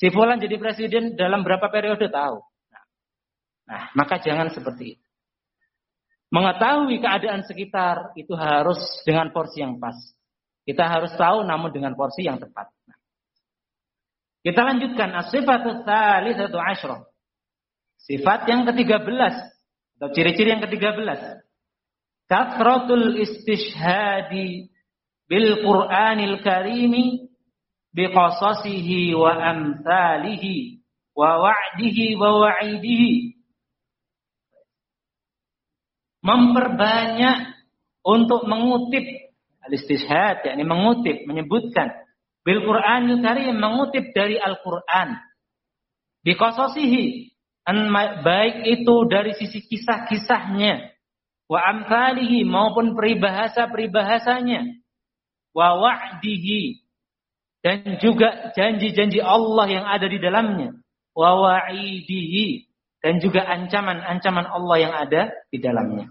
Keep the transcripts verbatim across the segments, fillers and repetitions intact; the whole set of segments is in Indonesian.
Si fulan jadi presiden dalam berapa periode tahu. Nah, nah, maka jangan seperti itu. Mengetahui keadaan sekitar itu harus dengan porsi yang pas. Kita harus tahu namun dengan porsi yang tepat. Nah, kita lanjutkan as-sifatu tsalitsatu asyrah. Sifat yang ketiga belas atau ciri-ciri yang ketiga belas. Kathratul istishhadi bil Qur'anil Karimi biqasasihi wa amsalihi wa wa'dihi wa wa'idihi. Memperbanyak untuk mengutip al-istishhad, yakni mengutip, menyebutkan bil Qur'anil Karim, mengutip dari Al-Qur'an. Biqasasihi, baik itu dari sisi kisah-kisahnya, wa amsalihi maupun peribahasa-peribahasanya, wa wa'dihi dan juga janji-janji Allah yang ada di dalamnya, wa wa'idihi dan juga ancaman-ancaman Allah yang ada di dalamnya.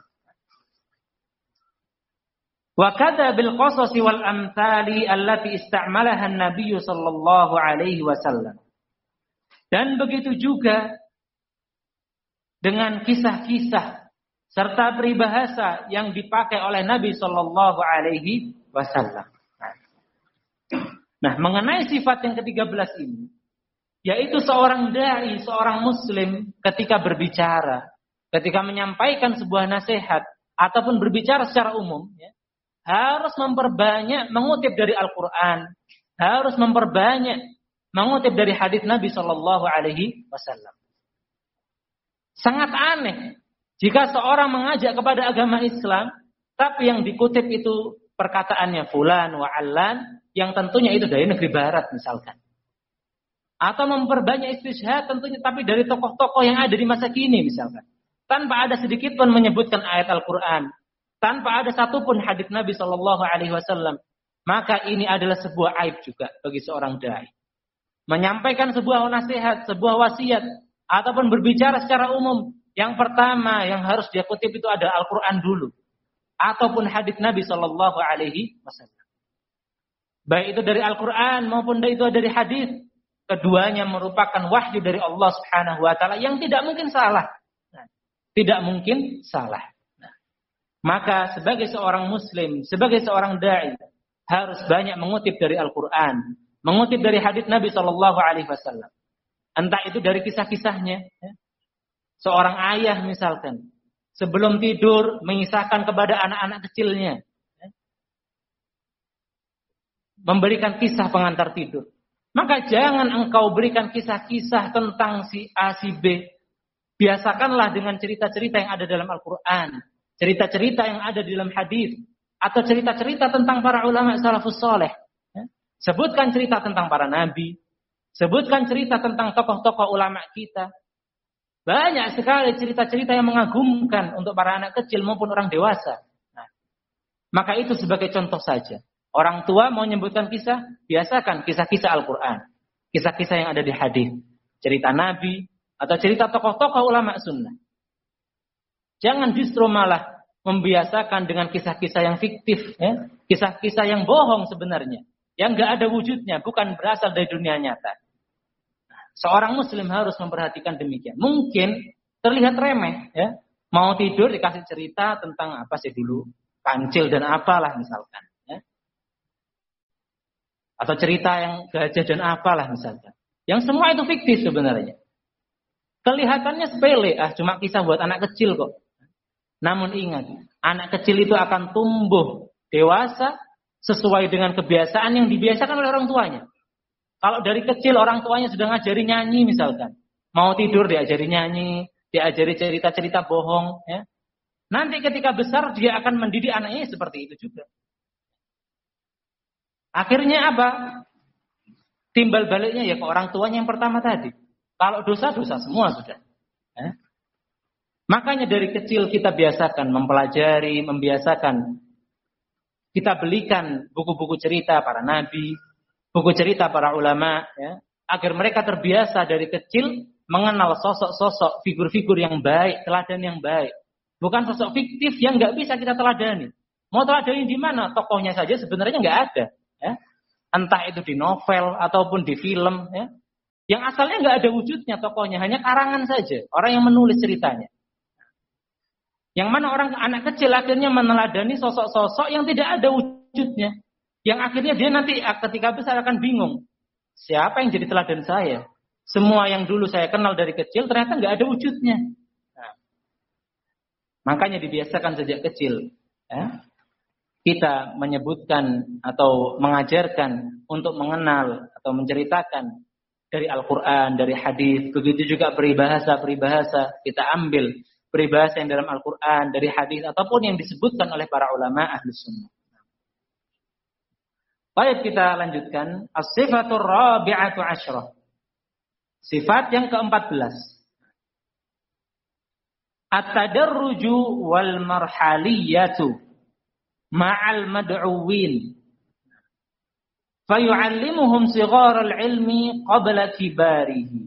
Wa kadza bil qasasi wal amthali allati istamalaha an-nabiy sallallahu alaihi wasallam. Dan begitu juga dengan kisah-kisah serta peribahasa yang dipakai oleh Nabi sallallahu alaihi wasallam. Nah, mengenai sifat yang ketiga belas ini, yaitu seorang dai, seorang muslim ketika berbicara, ketika menyampaikan sebuah nasihat ataupun berbicara secara umum, ya, harus memperbanyak mengutip dari Al-Quran, harus memperbanyak mengutip dari hadis Nabi Shallallahu Alaihi Wasallam. Sangat aneh jika seorang mengajak kepada agama Islam, tapi yang dikutip itu perkataannya fulan wa allan, yang tentunya itu dari negeri barat misalkan. Atau memperbanyak istishhad tentunya tapi dari tokoh-tokoh yang ada di masa kini misalkan. Tanpa ada sedikit pun menyebutkan ayat Al-Quran. Tanpa ada satupun hadits Nabi Shallallahu Alaihi Wasallam. Maka ini adalah sebuah aib juga bagi seorang dai. Menyampaikan sebuah nasihat, sebuah wasiat. Ataupun berbicara secara umum. Yang pertama yang harus dia kutip itu ada Al-Quran dulu. Ataupun hadits Nabi Shallallahu Alaihi Wasallam. Baik itu dari Al-Quran maupun itu dari hadits. Keduanya merupakan wahyu dari Allah Subhanahu wa taala yang tidak mungkin salah. Nah, tidak mungkin salah. Nah, maka sebagai seorang muslim, sebagai seorang dai harus banyak mengutip dari Al-Qur'an, mengutip dari hadits Nabi sallallahu alaihi wasallam. Entah itu dari kisah-kisahnya, ya. Seorang ayah misalkan sebelum tidur mengisahkan kepada anak-anak kecilnya, ya. Memberikan kisah pengantar tidur. Maka jangan engkau berikan kisah-kisah tentang si A, si B. Biasakanlah dengan cerita-cerita yang ada dalam Al-Quran. Cerita-cerita yang ada di dalam hadis. Atau cerita-cerita tentang para ulama salafus soleh. Sebutkan cerita tentang para nabi. Sebutkan cerita tentang tokoh-tokoh ulama kita. Banyak sekali cerita-cerita yang mengagumkan untuk para anak kecil maupun orang dewasa. Nah, maka itu sebagai contoh saja. Orang tua mau menyebutkan kisah, biasakan kisah-kisah Al-Quran. Kisah-kisah yang ada di hadis. Cerita Nabi, atau cerita tokoh-tokoh ulama sunnah. Jangan justru malah membiasakan dengan kisah-kisah yang fiktif. Ya? Kisah-kisah yang bohong sebenarnya. Yang gak ada wujudnya, bukan berasal dari dunia nyata. Seorang muslim harus memperhatikan demikian. Mungkin terlihat remeh. Ya? Mau tidur dikasih cerita tentang apa sih dulu. Kancil dan apalah misalkan. Atau cerita yang gajah dan apalah misalnya. Yang semua itu fiktif sebenarnya. Kelihatannya sepele, ah cuma kisah buat anak kecil kok. Namun ingat, anak kecil itu akan tumbuh dewasa sesuai dengan kebiasaan yang dibiasakan oleh orang tuanya. Kalau dari kecil orang tuanya sudah ngajari nyanyi misalkan. Mau tidur diajari nyanyi, diajari cerita-cerita bohong. Ya. Nanti ketika besar dia akan mendidik anaknya seperti itu juga. Akhirnya apa? Timbal baliknya ya ke orang tuanya yang pertama tadi. Kalau dosa-dosa semua sudah. Eh? Makanya dari kecil kita biasakan mempelajari, membiasakan. Kita belikan buku-buku cerita para nabi, buku cerita para ulama. Ya, agar mereka terbiasa dari kecil mengenal sosok-sosok, figur-figur yang baik, teladan yang baik. Bukan sosok fiktif yang nggak bisa kita teladani. Mau teladani di mana? Tokohnya saja sebenarnya nggak ada. Ya. Entah itu di novel ataupun di film, ya. Yang asalnya nggak ada wujudnya tokohnya, hanya karangan saja. Orang yang menulis ceritanya. Yang mana orang anak kecil akhirnya meneladani sosok-sosok yang tidak ada wujudnya. Yang akhirnya dia nanti ketika besar akan bingung. Siapa yang jadi teladan saya? Semua yang dulu saya kenal dari kecil ternyata nggak ada wujudnya. Nah, makanya dibiasakan sejak kecil. Ya, kita menyebutkan atau mengajarkan untuk mengenal atau menceritakan dari Al-Quran, dari hadis. Begitu juga peribahasa-peribahasa kita ambil. Peribahasa yang dalam Al-Quran, dari hadis, ataupun yang disebutkan oleh para ulama ahli sunnah. Baik, kita lanjutkan. As-sifatur rabi'atu asyrah. Sifat yang keempat belas. At-tadarruju wal marhaliyatu ma'al mad'uwin. Fayu'allimuhum sigharal ilmi qabla kibarihi.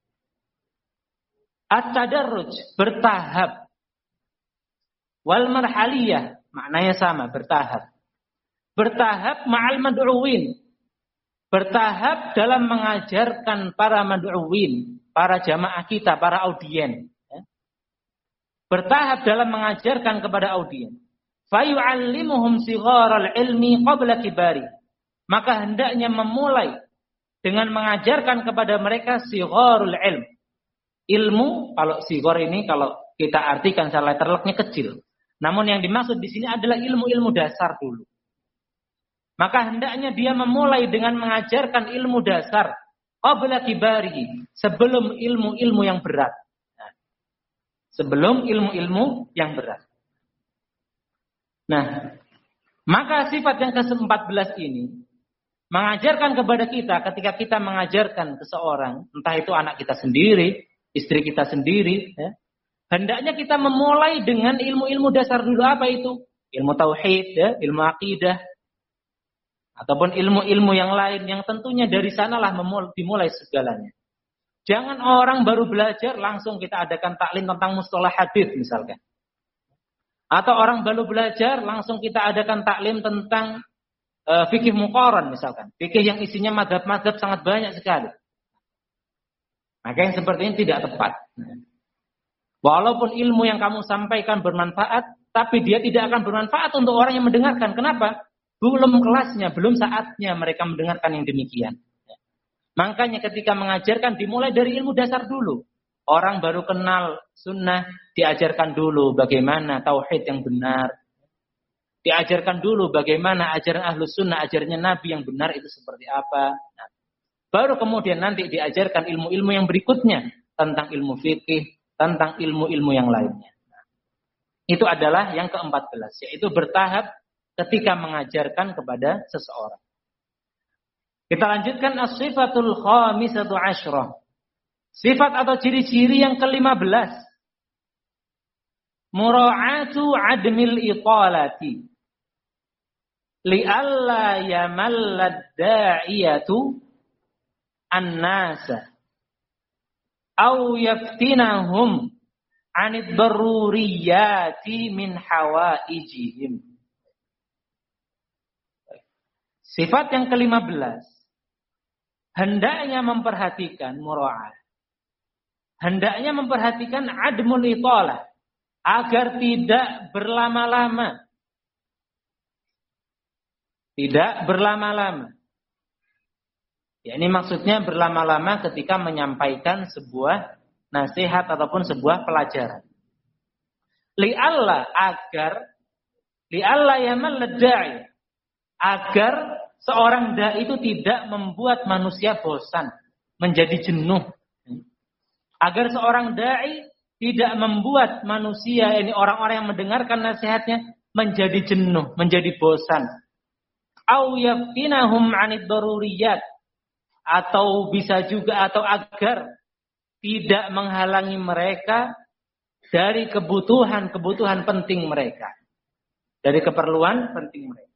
At-tadarruj, bertahap. Wal marhaliyah, maknanya sama, bertahap. Bertahap ma'al mad'uwin. Bertahap dalam mengajarkan para mad'uwin, para jamaah kita, para audien. Bertahap dalam mengajarkan kepada audien. Fayu'allimuhum sigharal ilmi qabla kibari. Maka hendaknya memulai dengan mengajarkan kepada mereka sigharul ilm. Ilmu, kalau sighar ini kalau kita artikan secara letterleknya kecil. Namun yang dimaksud di sini adalah ilmu-ilmu dasar dulu. Maka hendaknya dia memulai dengan mengajarkan ilmu dasar qabla kibarihi, sebelum ilmu-ilmu yang berat. Nah, sebelum ilmu-ilmu yang berat. Nah, maka sifat yang ke empat belas ini mengajarkan kepada kita ketika kita mengajarkan seseorang, entah itu anak kita sendiri, istri kita sendiri, ya. Hendaknya kita memulai dengan ilmu-ilmu dasar dulu. Apa itu? Ilmu tauhid, ya, ilmu akidah, ataupun ilmu-ilmu yang lain yang tentunya dari sanalah dimulai segalanya. Jangan orang baru belajar langsung kita adakan taklim tentang mustalah hadis misalkan. Atau orang baru belajar langsung kita adakan taklim tentang uh, fikih muqaran misalkan. Fikih yang isinya mazhab-mazhab sangat banyak sekali. Maka yang seperti ini tidak tepat. Walaupun ilmu yang kamu sampaikan bermanfaat, tapi dia tidak akan bermanfaat untuk orang yang mendengarkan. Kenapa? Belum kelasnya, belum saatnya mereka mendengarkan yang demikian. Makanya ketika mengajarkan dimulai dari ilmu dasar dulu. Orang baru kenal sunnah, diajarkan dulu bagaimana tauhid yang benar. Diajarkan dulu bagaimana ajaran ahlus sunnah, ajarannya Nabi yang benar itu seperti apa. Nah, baru kemudian nanti diajarkan ilmu-ilmu yang berikutnya. Tentang ilmu fikih, tentang ilmu-ilmu yang lainnya. Nah, itu adalah yang keempat belas. Yaitu bertahap ketika mengajarkan kepada seseorang. Kita lanjutkan as-sifatul khamisatu asyrah. Sifat atau ciri-ciri yang kelima belas. Mura'atu admil italati. Li'alla yamallad da'iyatu an-nasa. Au yaftinahum anid daruriyati min hawaijihim. Sifat yang kelima belas. Hendaknya memperhatikan mura'ah. Hendaknya memperhatikan admul italah. Agar tidak berlama-lama. Tidak berlama-lama. Ya, ini maksudnya berlama-lama ketika menyampaikan sebuah nasihat ataupun sebuah pelajaran. Li'alla agar li'alla yamallad da'i. Agar seorang dai itu tidak membuat manusia bosan, menjadi jenuh. Agar seorang dai tidak membuat manusia, ini orang-orang yang mendengarkan nasihatnya menjadi jenuh, menjadi bosan. Au yaftinahum 'anid daruriyat, atau bisa juga atau agar tidak menghalangi mereka dari kebutuhan-kebutuhan penting mereka. Dari keperluan penting mereka.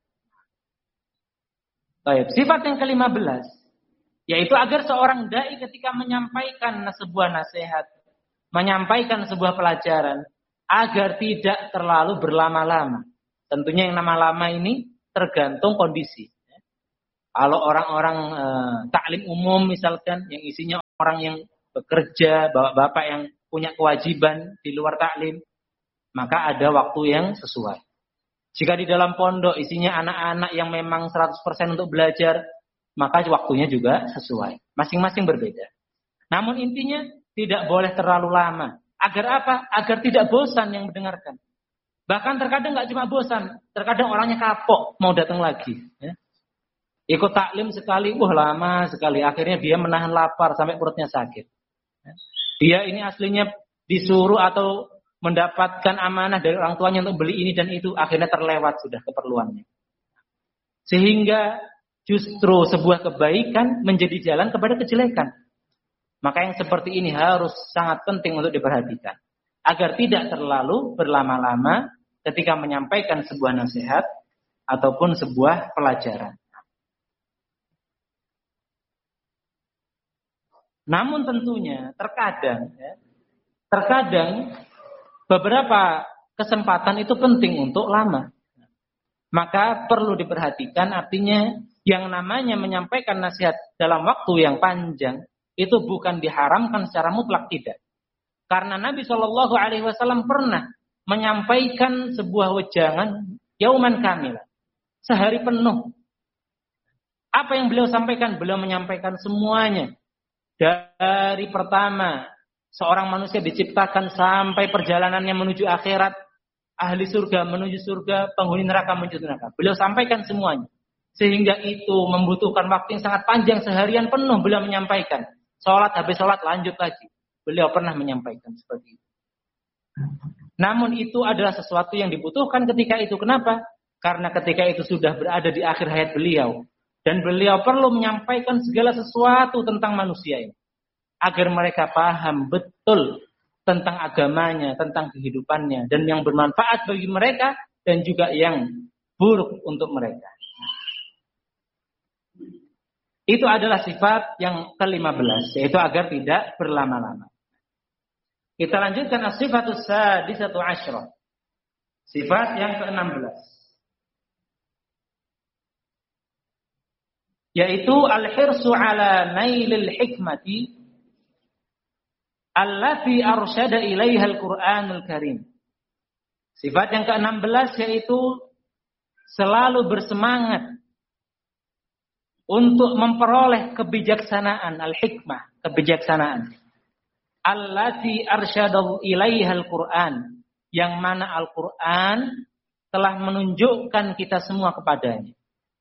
Baik, sifat yang kelima belas, yaitu agar seorang dai ketika menyampaikan sebuah nasihat, menyampaikan sebuah pelajaran, agar tidak terlalu berlama-lama. Tentunya yang nama lama ini tergantung kondisi. Kalau orang-orang eh, taklim umum misalkan yang isinya orang yang bekerja, bapak-bapak yang punya kewajiban di luar taklim, maka ada waktu yang sesuai. Jika di dalam pondok isinya anak-anak yang memang seratus persen untuk belajar, maka waktunya juga sesuai. Masing-masing berbeda. Namun intinya tidak boleh terlalu lama. Agar apa? Agar tidak bosan yang mendengarkan. Bahkan terkadang nggak cuma bosan, terkadang orangnya kapok mau datang lagi. Ya. Ikut taklim sekali, wah lama sekali. Akhirnya dia menahan lapar sampai perutnya sakit. Ya. Dia ini aslinya disuruh atau mendapatkan amanah dari orang tuanya untuk beli ini dan itu, akhirnya terlewat sudah keperluannya. Sehingga justru sebuah kebaikan menjadi jalan kepada kejelekan. Maka yang seperti ini harus sangat penting untuk diperhatikan. Agar tidak terlalu berlama-lama ketika menyampaikan sebuah nasihat ataupun sebuah pelajaran. Namun tentunya terkadang, ya, terkadang beberapa kesempatan itu penting untuk lama. Maka perlu diperhatikan, artinya yang namanya menyampaikan nasihat dalam waktu yang panjang itu bukan diharamkan secara mutlak, tidak. Karena Nabi Shallallahu Alaihi Wasallam pernah menyampaikan sebuah wejangan yauman kamilah, sehari penuh. Apa yang beliau sampaikan? Beliau menyampaikan semuanya. Dari pertama seorang manusia diciptakan sampai perjalanannya menuju akhirat, ahli surga menuju surga, penghuni neraka menuju neraka. Beliau sampaikan semuanya. Sehingga itu membutuhkan waktu yang sangat panjang, seharian penuh beliau menyampaikan. Sholat, habis sholat lanjut lagi. Beliau pernah menyampaikan seperti itu. Namun itu adalah sesuatu yang dibutuhkan ketika itu. Kenapa? Karena ketika itu sudah berada di akhir hayat beliau. Dan beliau perlu menyampaikan segala sesuatu tentang manusia ini. Agar mereka paham betul tentang agamanya, tentang kehidupannya. Dan yang bermanfaat bagi mereka dan juga yang buruk untuk mereka. Itu adalah sifat yang kelima belas. Yaitu agar tidak berlama-lama. Kita lanjutkan as-sifatus sadisatu asyra. Sifat yang keenam belas. Yaitu al-hirsu ala nailil hikmati allati arsyada ilaiha al-Qur'anul Karim. Sifat yang keenam belas yaitu selalu bersemangat untuk memperoleh kebijaksanaan, al-hikmah, kebijaksanaan. Allati arsyada ilaiha al-Qur'an, yang mana Al-Qur'an telah menunjukkan kita semua kepadanya.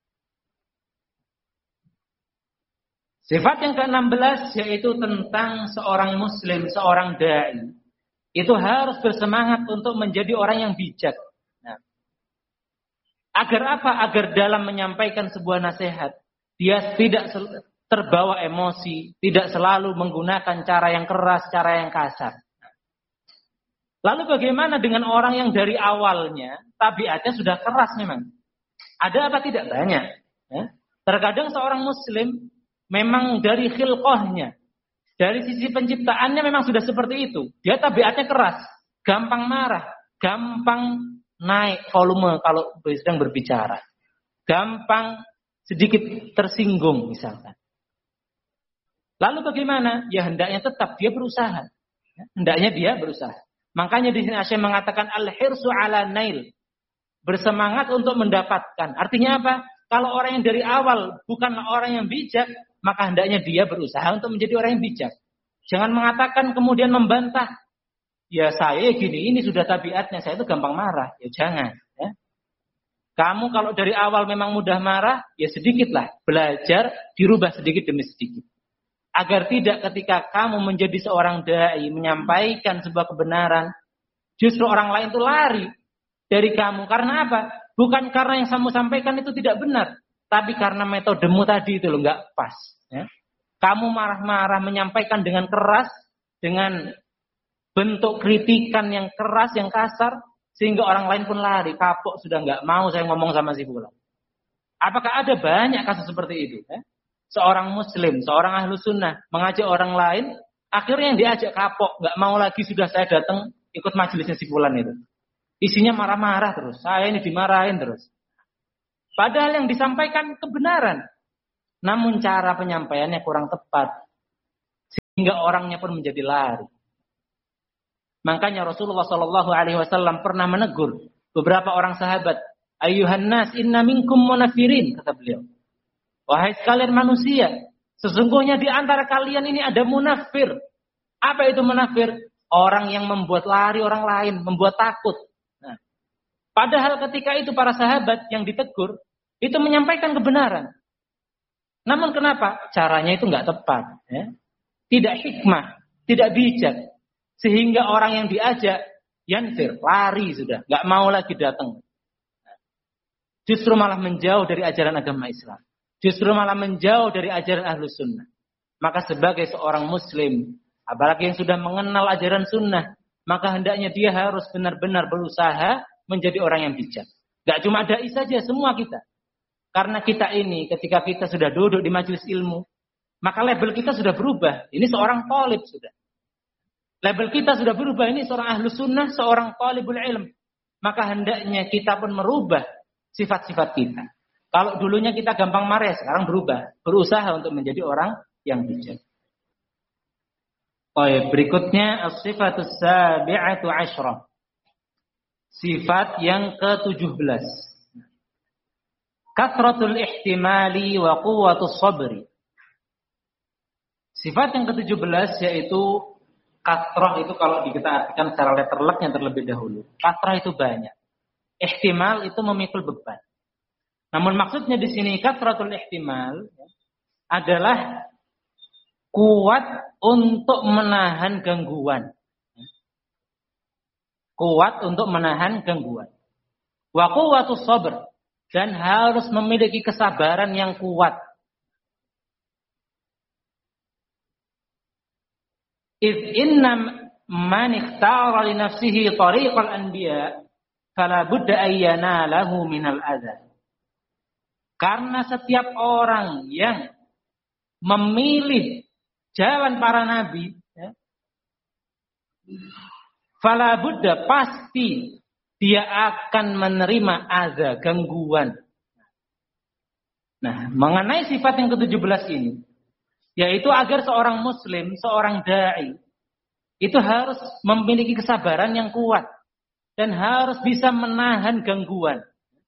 Sifat yang keenam belas yaitu tentang seorang muslim, seorang dai. Itu harus bersemangat untuk menjadi orang yang bijak. Nah, agar apa? Agar dalam menyampaikan sebuah nasihat, dia tidak terbawa emosi, tidak selalu menggunakan cara yang keras, cara yang kasar. Lalu bagaimana dengan orang yang dari awalnya tabiatnya sudah keras memang? Ada apa tidak? Banyak. Ya. Terkadang seorang muslim memang dari khilqahnya, dari sisi penciptaannya memang sudah seperti itu. Dia tabiatnya keras, gampang marah, gampang naik volume kalau sedang berbicara. Gampang sedikit tersinggung misalkan. Lalu bagaimana? Ya hendaknya tetap dia berusaha. Ya, hendaknya dia berusaha. Makanya di sini Asy mengatakan al-hirsu ala nail. Bersemangat untuk mendapatkan. Artinya apa? Kalau orang yang dari awal bukanlah orang yang bijak, maka hendaknya dia berusaha untuk menjadi orang yang bijak. Jangan mengatakan kemudian membantah. Ya saya gini, ini sudah tabiatnya, saya itu gampang marah. Ya jangan. Ya. Kamu kalau dari awal memang mudah marah, ya sedikitlah. Belajar, dirubah sedikit demi sedikit. Agar tidak ketika kamu menjadi seorang dai, menyampaikan sebuah kebenaran, justru orang lain itu lari dari kamu. Karena apa? Bukan karena yang kamu sampaikan itu tidak benar. Tapi karena metodemu tadi itu loh nggak pas. Ya. Kamu marah-marah menyampaikan dengan keras, dengan bentuk kritikan yang keras, yang kasar, sehingga orang lain pun lari, kapok sudah nggak mau saya ngomong sama si fulan. Apakah ada banyak kasus seperti itu? Ya? Seorang muslim, seorang ahlu sunnah mengajak orang lain, akhirnya yang diajak kapok, nggak mau lagi sudah saya datang ikut majelisnya si fulan itu. Isinya marah-marah terus, saya ini dimarahin terus. Padahal yang disampaikan kebenaran. namun cara penyampaiannya kurang tepat, sehingga orangnya pun menjadi lari. Makanya Rasulullah Shallallahu Alaihi Wasallam pernah menegur beberapa orang sahabat, Ayuhan nas inna minkum munafirin, kata beliau. Wahai sekalian manusia, sesungguhnya di antara kalian ini ada munafir. Apa itu munafir? Orang yang membuat lari orang lain, membuat takut. Nah, padahal ketika itu para sahabat yang ditegur, itu menyampaikan kebenaran. Namun kenapa? Caranya itu nggak tepat. Ya? Tidak hikmah, tidak bijak. Sehingga orang yang diajak, yanfir, lari sudah. Nggak mau lagi datang. Justru malah menjauh dari ajaran agama Islam. Justru malah menjauh dari ajaran Ahlus Sunnah. Maka sebagai seorang Muslim, apalagi yang sudah mengenal ajaran sunnah, maka hendaknya dia harus benar-benar berusaha menjadi orang yang bijak. Gak cuma dai saja, semua kita. Karena kita ini, ketika kita sudah duduk di majelis ilmu, maka label kita sudah berubah. Ini seorang talib sudah. Label kita sudah berubah. Ini seorang ahlu sunnah, seorang talibul ilm. Maka hendaknya kita pun merubah sifat-sifat kita. Kalau dulunya kita gampang marah, sekarang berubah. Berusaha untuk menjadi orang yang bijak. Baik, berikutnya as-sifatus sabi'atu asyrah. Sifat yang ketujuh belas. Kathratul ihtimali wa quwwatus sabri. Sifat yang ketujuh belas yaitu kathrah itu kalau kita artikan secara letterleknya terlebih dahulu. Kathrah itu banyak. Ihtimal itu memikul beban. Namun maksudnya di sini kathratul ihtimal adalah kuat untuk menahan gangguan. Kuat untuk menahan gangguan. Wa quwwatus sabr, dan harus memiliki kesabaran yang kuat. If inna man ikhtara li nafsihi tariqal anbiya fala budda ayyana lahu minal adza. Karena setiap orang yang memilih jalan para nabi, ya, fala budda, pasti dia akan menerima adza, gangguan. Nah, mengenai sifat yang ketujuh belas ini, yaitu agar seorang muslim, seorang da'i, itu harus memiliki kesabaran yang kuat dan harus bisa menahan gangguan.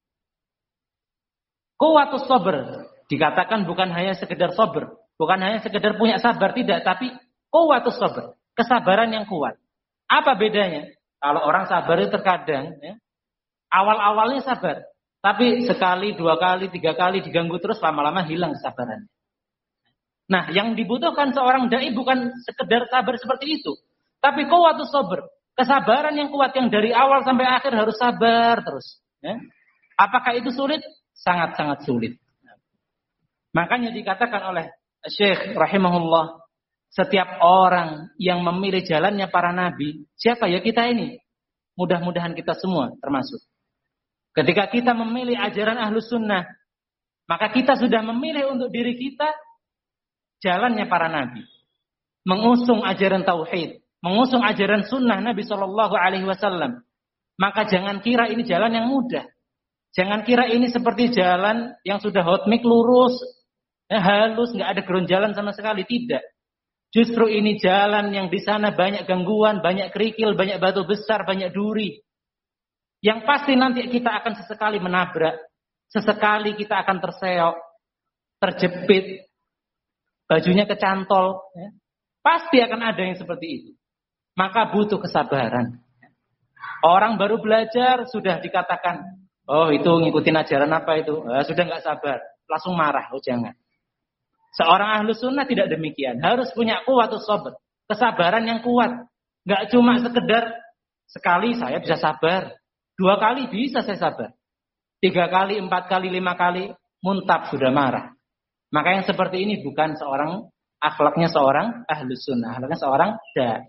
Quwwatus sabr dikatakan bukan hanya sekedar sabr, bukan hanya sekedar punya sabar, tidak, tapi quwwatus sabr, kesabaran yang kuat. Apa bedanya? Kalau orang sabar itu terkadang ya, awal-awalnya sabar, tapi sekali, dua kali, tiga kali diganggu terus, lama-lama hilang kesabarannya. Nah, yang dibutuhkan seorang dai bukan sekedar sabar seperti itu, tapi quwwatus sabr, kesabaran yang kuat yang dari awal sampai akhir harus sabar terus. Ya. Apakah itu sulit? Sangat-sangat sulit. Makanya dikatakan oleh Syekh rahimahullah, setiap orang yang memilih jalannya para nabi, siapa ya kita ini? Mudah-mudahan kita semua termasuk. Ketika kita memilih ajaran Ahlus Sunnah, maka kita sudah memilih untuk diri kita jalannya para nabi. Mengusung ajaran tauhid, mengusung ajaran sunnah Nabi Shallallahu Alaihi Wasallam. Maka jangan kira ini jalan yang mudah. Jangan kira ini seperti jalan yang sudah hot mix lurus, ya, halus, nggak ada geronjalan sama sekali. Tidak. Justru ini jalan yang di sana banyak gangguan, banyak kerikil, banyak batu besar, banyak duri. Yang pasti nanti kita akan sesekali menabrak, sesekali kita akan terseok, terjepit, bajunya kecantol. Ya. Pasti akan ada yang seperti itu. Maka butuh kesabaran. Orang baru belajar sudah dikatakan, oh itu ngikutin ajaran apa itu? Eh, sudah nggak sabar, langsung marah. Oh jangan. Seorang ahlu sunnah tidak demikian. Harus punya quwwatus sabr, kesabaran yang kuat. Nggak cuma sekedar sekali saya bisa sabar, dua kali bisa saya sabar, tiga kali, empat kali, lima kali, muntab sudah marah. Maka yang seperti ini bukan seorang akhlaknya seorang ahlu sunnah, akhlaknya seorang da'i.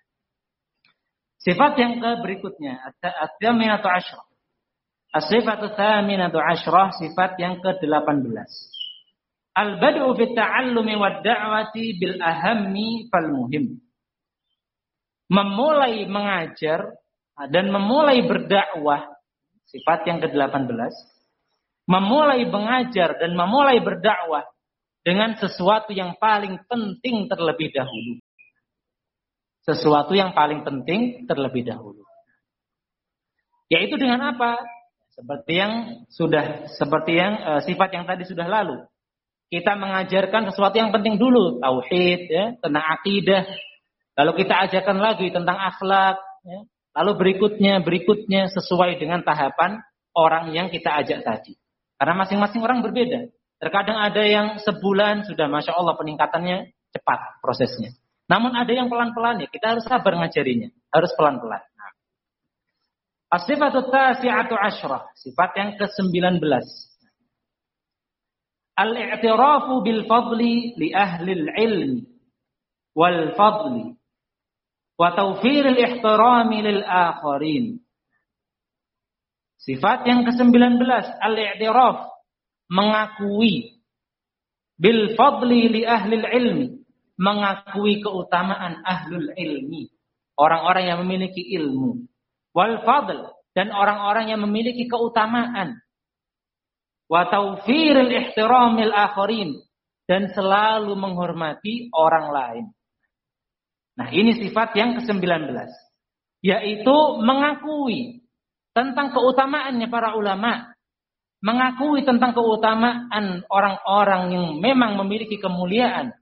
Sifat yang ke berikutnya, at-thaminatu asyrah. As-sifatu thaminatu asyrah, sifat yang ke delapan belas. Al-bad'u fit ta'allumi wad da'wati bil ahammi fal muhim. Memulai mengajar dan memulai berdakwah, sifat yang ke delapan belas. Memulai mengajar dan memulai berdakwah dengan sesuatu yang paling penting terlebih dahulu. Sesuatu yang paling penting terlebih dahulu. Yaitu dengan apa? Seperti yang sudah seperti yang uh, sifat yang tadi sudah lalu. Kita mengajarkan sesuatu yang penting dulu, tauhid, ya, tentang akidah. Lalu kita ajarkan lagi tentang akhlak, ya. Lalu berikutnya, berikutnya sesuai dengan tahapan orang yang kita ajak tadi. Karena masing-masing orang berbeda. Terkadang ada yang sebulan sudah Masya Allah peningkatannya cepat prosesnya. Namun ada yang pelan-pelan, ya kita harus sabar ngajarinya. Harus pelan-pelan. Nah. As-sifatut tasi'atu asyrah. Sifat yang ke sembilan belas. Al-i'tirafu bil fadli li ahlil ilmi wal fadli wa tawfiril ihtirami lil akharin. Sifat yang ke sembilan belas, al-i'tiraf, mengakui bil fadli li ahlil ilmi, mengakui keutamaan ahlul ilmi, orang-orang yang memiliki ilmu, wal fadl, dan orang-orang yang memiliki keutamaan, wa tawfiril ihtiramil akharin, dan selalu menghormati orang lain. Nah, ini sifat yang ke sembilan belas, yaitu mengakui tentang keutamaannya para ulama, mengakui tentang keutamaan orang-orang yang memang memiliki kemuliaan.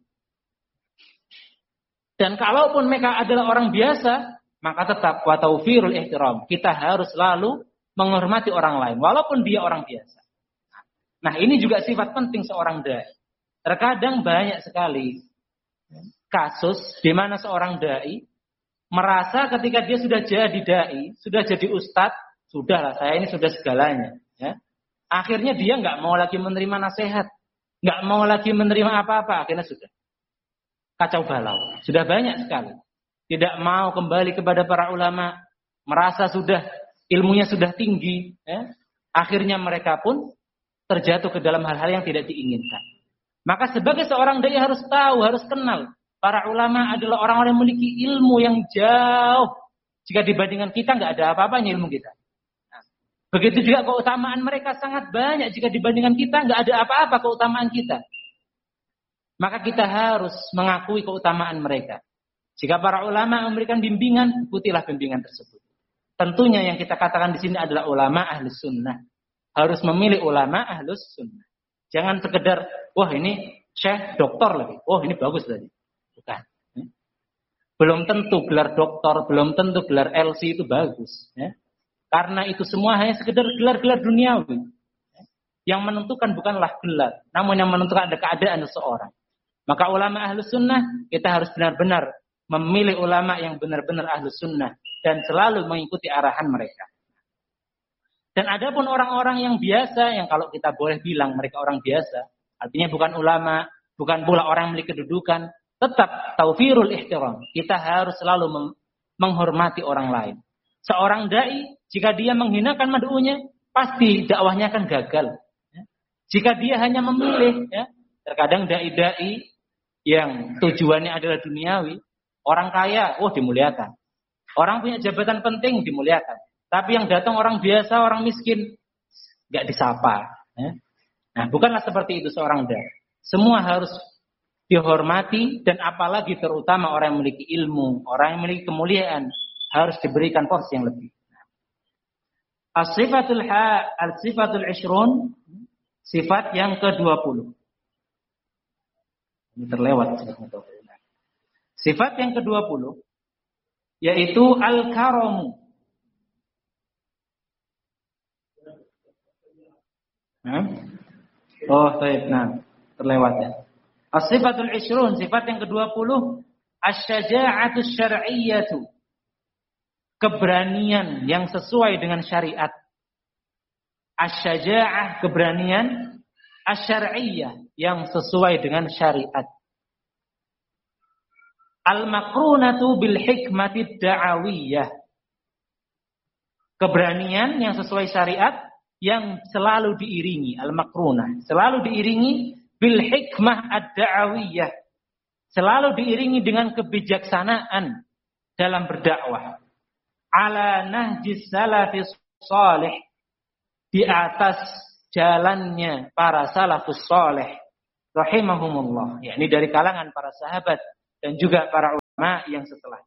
Dan kalaupun mereka adalah orang biasa, maka tetap wa tawfirul ihtiram, kita harus selalu menghormati orang lain walaupun dia orang biasa. Nah, ini juga sifat penting seorang dai. Terkadang banyak sekali kasus di mana seorang dai merasa ketika dia sudah jadi dai, sudah jadi ustadz, sudahlah saya ini sudah segalanya. Ya. Akhirnya dia nggak mau lagi menerima nasihat, nggak mau lagi menerima apa-apa. Akhirnya sudah kacau balau. Sudah banyak sekali. Tidak mau kembali kepada para ulama, merasa sudah ilmunya sudah tinggi. Ya. Akhirnya mereka pun terjatuh ke dalam hal-hal yang tidak diinginkan. Maka sebagai seorang dai harus tahu, harus kenal. Para ulama adalah orang-orang yang memiliki ilmu yang jauh. Jika dibandingkan kita nggak ada apa-apanya ilmu kita. Nah, begitu juga keutamaan mereka sangat banyak. Jika dibandingkan kita nggak ada apa-apa keutamaan kita. Maka kita harus mengakui keutamaan mereka. Jika para ulama memberikan bimbingan, ikutilah bimbingan tersebut. Tentunya yang kita katakan di sini adalah ulama ahli sunnah. Harus memilih ulama ahlus sunnah. Jangan sekedar, wah ini syekh doktor lagi. Wah ini bagus tadi. Bukan. Belum tentu gelar doktor, belum tentu gelar L C itu bagus. Ya. Karena itu semua hanya sekedar gelar-gelar duniawi. Yang menentukan bukanlah gelar, namun yang menentukan ada keadaan seseorang. Maka ulama ahlus sunnah, kita harus benar-benar memilih ulama yang benar-benar ahlus sunnah. Dan selalu mengikuti arahan mereka. Dan ada pun orang-orang yang biasa, yang kalau kita boleh bilang mereka orang biasa, artinya bukan ulama, bukan pula orang yang memiliki kedudukan, tetap tawfirul ihtiram. Kita harus selalu menghormati orang lain. Seorang dai, jika dia menghinakan mad'unya, pasti dakwahnya akan gagal. Jika dia hanya memilih, ya, terkadang dai-dai yang tujuannya adalah duniawi, orang kaya, oh dimuliakan. Orang punya jabatan penting, dimuliakan. Tapi yang datang orang biasa, orang miskin, nggak disapa. Ya. Nah, bukanlah seperti itu seorang dai. Semua harus dihormati dan apalagi terutama orang yang memiliki ilmu, orang yang memiliki kemuliaan harus diberikan porsi yang lebih. As-sifatul ha, al-sifatul ishrun, sifat yang ke dua puluh. Ini terlewat. Sifat yang ke dua puluh yaitu al-karamu. Nah. Oh, baik. Nah, terlewat ya. As-sifatul ishrun, sifat yang ke dua puluh, asy-syaja'atus syar'iyyatu. Keberanian yang sesuai dengan syariat. Asy-syaja'ah, keberanian, asy-syar'iyyah, yang sesuai dengan syariat. Al-makrunatu bil hikmati da'awiyah. Keberanian yang sesuai syariat, yang selalu diiringi, al-makrunah, selalu diiringi bil hikmah ad-da'awiyah, selalu diiringi dengan kebijaksanaan dalam berdakwah, ala nahjis salafis salih, di atas jalannya para salafus salih, rahimahumullah, yakni dari kalangan para sahabat dan juga para ulama yang setelah.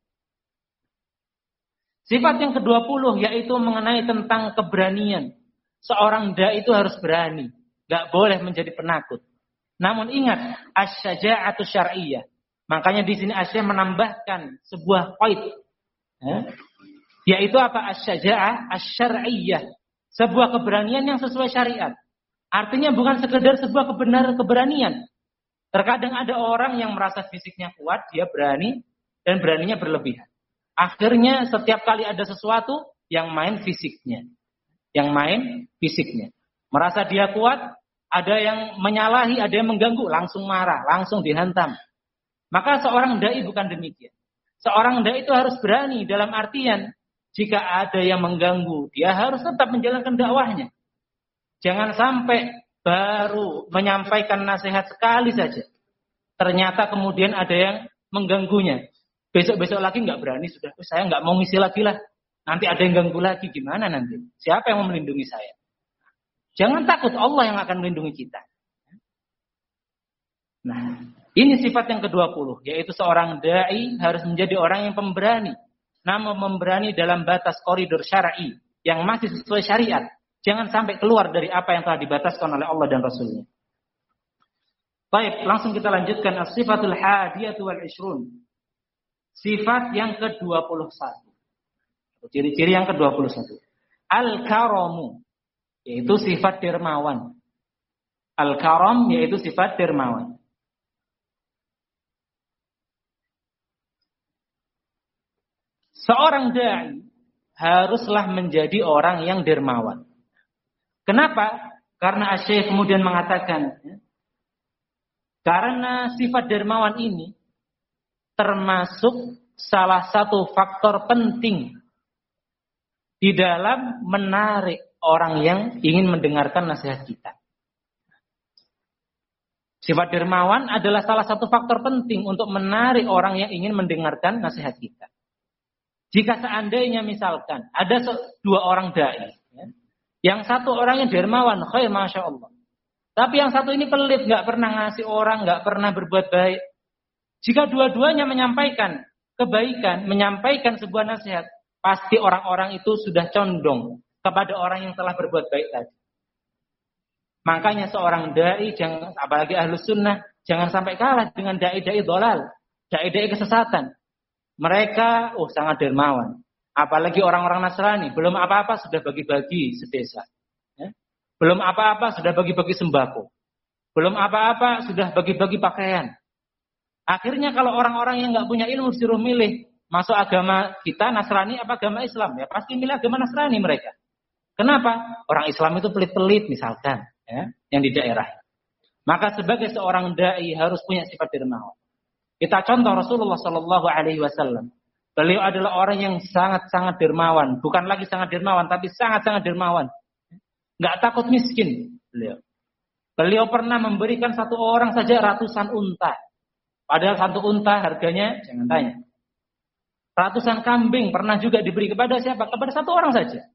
Sifat yang kedua puluh yaitu mengenai tentang keberanian. Seorang dai itu harus berani, enggak boleh menjadi penakut. Namun ingat, asy-syaja'atu syar'iyyah. Makanya di sini Asy-Syaikh menambahkan sebuah qaid, ya, yaitu apa? Asy-syaja'ah asy-syar'iyyah, sebuah keberanian yang sesuai syariat. Artinya bukan sekedar sebuah kebenaran keberanian. Terkadang ada orang yang merasa fisiknya kuat, dia berani dan beraninya berlebihan. Akhirnya setiap kali ada sesuatu yang main fisiknya, yang main fisiknya. Merasa dia kuat, ada yang menyalahi, ada yang mengganggu, langsung marah, langsung dihantam. Maka seorang dai bukan demikian. Seorang dai itu harus berani dalam artian jika ada yang mengganggu, dia harus tetap menjalankan dakwahnya. Jangan sampai baru menyampaikan nasihat sekali saja, ternyata kemudian ada yang mengganggunya. Besok-besok lagi nggak berani, sudah saya nggak mau ngisi lagi lah. Nanti ada yang ganggu lagi, gimana nanti? Siapa yang mau melindungi saya? Jangan takut, Allah yang akan melindungi kita. Nah, ini sifat yang kedua puluh, yaitu seorang dai harus menjadi orang yang pemberani. Namun memberani dalam batas koridor syar'i yang masih sesuai syariat. Jangan sampai keluar dari apa yang telah dibataskan oleh Allah dan Rasulnya. Baik, langsung kita lanjutkan as-sifatul hadiyatu wal ishrun. Sifat yang kedua puluh satu. Ciri-ciri yang kedua puluh satu. Al-karamu, yaitu sifat dermawan. Al-karam yaitu sifat dermawan. Seorang dai haruslah menjadi orang yang dermawan. Kenapa? Karena Asy-Syaikh kemudian mengatakan, karena sifat dermawan ini termasuk salah satu faktor penting di dalam menarik orang yang ingin mendengarkan nasihat kita. Sifat dermawan adalah salah satu faktor penting untuk menarik orang yang ingin mendengarkan nasihat kita. Jika seandainya misalkan ada dua orang dai, ya, yang satu orang yang dermawan, khair, masya Allah. Tapi yang satu ini pelit, nggak pernah ngasih orang, nggak pernah berbuat baik. Jika dua-duanya menyampaikan kebaikan, menyampaikan sebuah nasihat, pasti orang-orang itu sudah condong kepada orang yang telah berbuat baik tadi. Makanya seorang dai, jangan, apalagi ahlus sunnah, jangan sampai kalah dengan dai-dai dolal, dai-dai kesesatan. Mereka, oh sangat dermawan. Apalagi orang-orang Nasrani, belum apa-apa sudah bagi-bagi sedesa. Ya? Belum apa-apa sudah bagi-bagi sembako. Belum apa-apa sudah bagi-bagi pakaian. Akhirnya kalau orang-orang yang nggak punya ilmu disuruh milih masuk agama kita Nasrani apa agama Islam, ya pasti milih agama Nasrani mereka. Kenapa? Orang Islam itu pelit-pelit misalkan, ya, yang di daerah. Maka sebagai seorang dai harus punya sifat dermawan. Kita contoh Rasulullah Shallallahu Alaihi Wasallam. Beliau adalah orang yang sangat-sangat dermawan. Bukan lagi sangat dermawan, tapi sangat-sangat dermawan. Nggak takut miskin beliau. Beliau pernah memberikan satu orang saja ratusan unta. Padahal satu unta harganya, jangan tanya. Ratusan kambing pernah juga diberi kepada siapa? Kepada satu orang saja.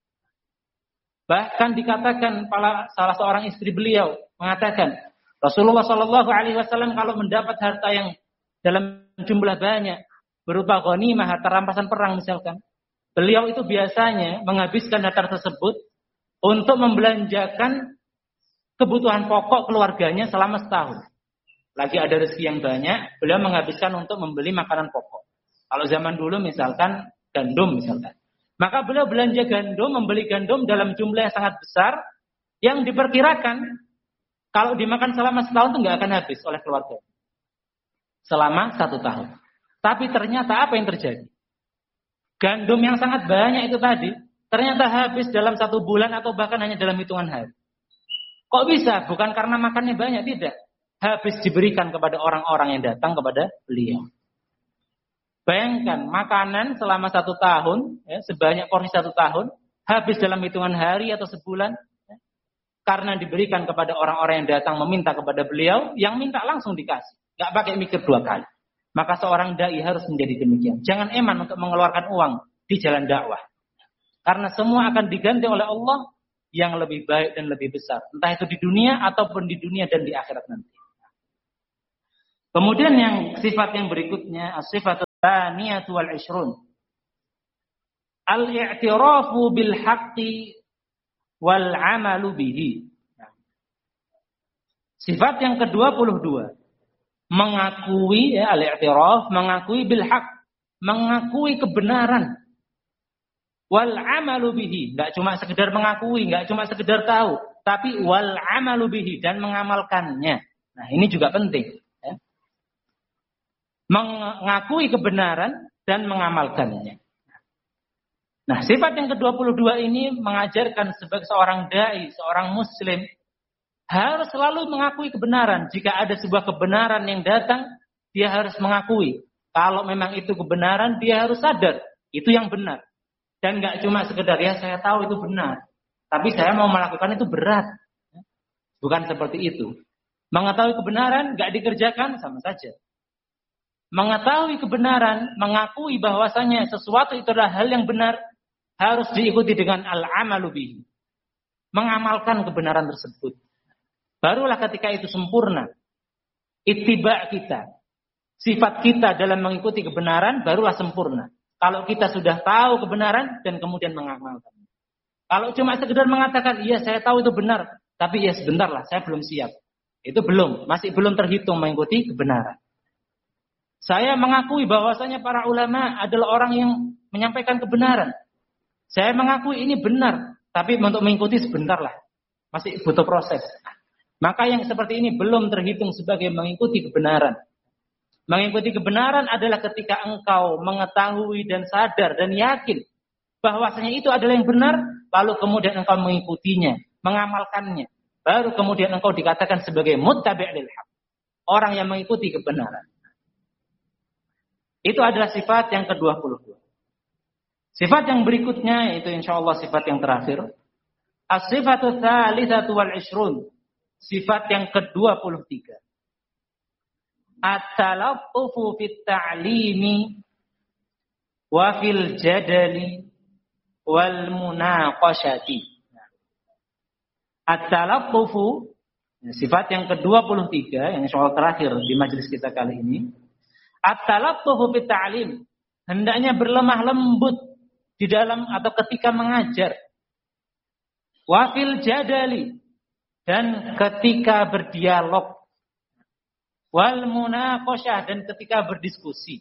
Bahkan dikatakan salah seorang istri beliau mengatakan, Rasulullah Shallallahu Alaihi Wasallam kalau mendapat harta yang dalam jumlah banyak, berupa ghanimah, harta rampasan perang misalkan, beliau itu biasanya menghabiskan harta tersebut untuk membelanjakan kebutuhan pokok keluarganya selama setahun. Lagi ada rezeki yang banyak, beliau menghabiskan untuk membeli makanan pokok. Kalau zaman dulu misalkan gandum misalkan, maka beliau belanja gandum, membeli gandum dalam jumlah yang sangat besar, yang diperkirakan kalau dimakan selama setahun itu nggak akan habis oleh keluarga. Selama satu tahun. Tapi ternyata apa yang terjadi? Gandum yang sangat banyak itu tadi, ternyata habis dalam satu bulan atau bahkan hanya dalam hitungan hari. Kok bisa? Bukan karena makannya banyak, tidak. Habis diberikan kepada orang-orang yang datang kepada beliau. Bayangkan, makanan selama satu tahun, ya, sebanyak porsi satu tahun, habis dalam hitungan hari atau sebulan, ya, karena diberikan kepada orang-orang yang datang meminta kepada beliau, yang minta langsung dikasih. Gak pakai mikir dua kali. Maka seorang dai harus menjadi demikian. Jangan eman untuk mengeluarkan uang di jalan dakwah. Karena semua akan diganti oleh Allah yang lebih baik dan lebih besar. Entah itu di dunia ataupun di dunia dan di akhirat nanti. Kemudian yang sifat yang berikutnya, as-sifatul tsaniyatu wal ishrun. Al-i'tirafu bil haqqi wal 'amalu bihi. Sifat yang kedua puluh dua. Mengakui ya, al-i'tiraf, mengakui bil haqq, mengakui kebenaran. Wal 'amalu bihi, enggak cuma sekedar mengakui, enggak cuma sekedar tahu, tapi wal 'amalu bihi, dan mengamalkannya. Nah, ini juga penting, ya. Mengakui kebenaran dan mengamalkannya. Nah, sifat yang kedua puluh dua ini mengajarkan sebagai seorang dai, seorang muslim harus selalu mengakui kebenaran. Jika ada sebuah kebenaran yang datang, dia harus mengakui. Kalau memang itu kebenaran, dia harus sadar itu yang benar. Dan nggak cuma sekedar ya saya tahu itu benar, tapi saya mau melakukan itu berat. Bukan seperti itu. Mengetahui kebenaran nggak dikerjakan sama saja. Mengetahui kebenaran, mengakui bahwasanya sesuatu itu adalah hal yang benar, harus diikuti dengan al-amalu bihi. Mengamalkan kebenaran tersebut. Barulah ketika itu sempurna. Ittiba kita, sifat kita dalam mengikuti kebenaran barulah sempurna. Kalau kita sudah tahu kebenaran dan kemudian mengamalkan. Kalau cuma sekedar mengatakan, iya saya tahu itu benar, tapi ya sebentar lah, saya belum siap. Itu belum, masih belum terhitung mengikuti kebenaran. Saya mengakui bahwasanya para ulama adalah orang yang menyampaikan kebenaran. Saya mengakui ini benar, tapi untuk mengikuti sebentar lah, masih butuh proses. Maka yang seperti ini belum terhitung sebagai mengikuti kebenaran. Mengikuti kebenaran adalah ketika engkau mengetahui dan sadar dan yakin bahwasanya itu adalah yang benar, lalu kemudian engkau mengikutinya, mengamalkannya. Baru kemudian engkau dikatakan sebagai muttabi' lil haq, orang yang mengikuti kebenaran. Itu adalah sifat yang kedua puluh dua. Sifat yang berikutnya yaitu insyaallah sifat yang terakhir. As-sifatu tsalitsatu wal ishrun. Sifat yang kedua puluh tiga. At-talattufu fit ta'limi wa fil jadali wal munaqashati. At-talattufu, sifat yang kedua puluh tiga yang insyaallah terakhir di majelis kita kali ini. At-talattufu fit ta'lim, hendaknya berlemah lembut di dalam atau ketika mengajar. Wa fil jadali, dan ketika berdialog. Wal munaqashah, dan ketika berdiskusi.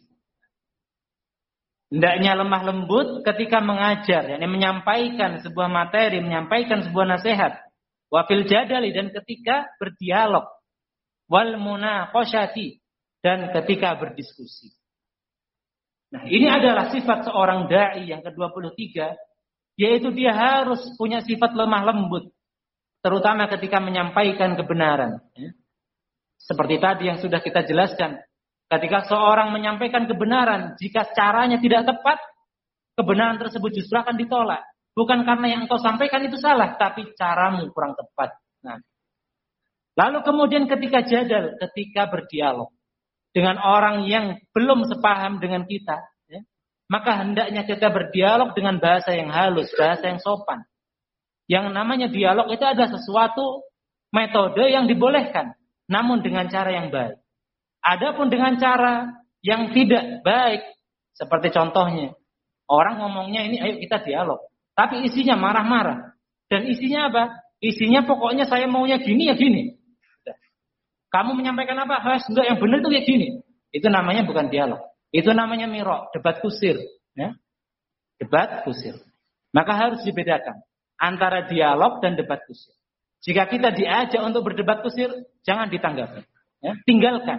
Hendaknya lemah lembut ketika mengajar, yakni menyampaikan sebuah materi, menyampaikan sebuah nasihat. Wa fil jadali, dan ketika berdialog. Wal munaqashati, dan ketika berdiskusi. Nah, ini adalah sifat seorang dai yang kedua puluh tiga, yaitu dia harus punya sifat lemah lembut, terutama ketika menyampaikan kebenaran. Seperti tadi yang sudah kita jelaskan, ketika seorang menyampaikan kebenaran, jika caranya tidak tepat, kebenaran tersebut justru akan ditolak. Bukan karena yang engkau sampaikan itu salah, tapi caramu kurang tepat. Nah, lalu kemudian ketika jadal, ketika berdialog dengan orang yang belum sepaham dengan kita, ya, maka hendaknya kita berdialog dengan bahasa yang halus, bahasa yang sopan. Yang namanya dialog itu adalah sesuatu metode yang dibolehkan, namun dengan cara yang baik. Adapun dengan cara yang tidak baik, seperti contohnya, orang ngomongnya ini, ayo kita dialog, tapi isinya marah-marah. Dan isinya apa? Isinya pokoknya saya maunya gini ya gini. Kamu menyampaikan apa? Has, enggak, yang benar itu kayak gini. Itu namanya bukan dialog. Itu namanya miro, debat kusir. Ya? Debat kusir. Maka harus dibedakan antara dialog dan debat kusir. Jika kita diajak untuk berdebat kusir, jangan ditanggapi. Ya? Tinggalkan.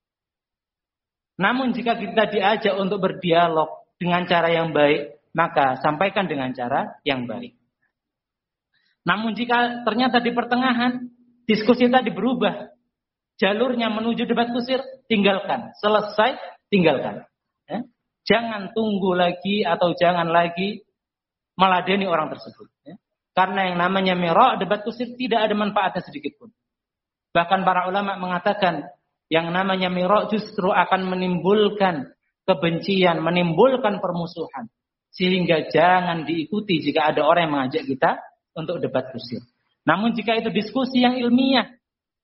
Namun jika kita diajak untuk berdialog dengan cara yang baik, maka sampaikan dengan cara yang baik. Namun jika ternyata di pertengahan diskusi tadi berubah, jalurnya menuju debat kusir, tinggalkan. Selesai, tinggalkan. Ya? Jangan tunggu lagi atau jangan lagi meladeni orang tersebut. Ya? Karena yang namanya mira', debat kusir, tidak ada manfaatnya sedikit pun. Bahkan para ulama mengatakan, yang namanya mira' justru akan menimbulkan kebencian, menimbulkan permusuhan. Sehingga jangan diikuti jika ada orang yang mengajak kita untuk debat kusir. Namun jika itu diskusi yang ilmiah, ya,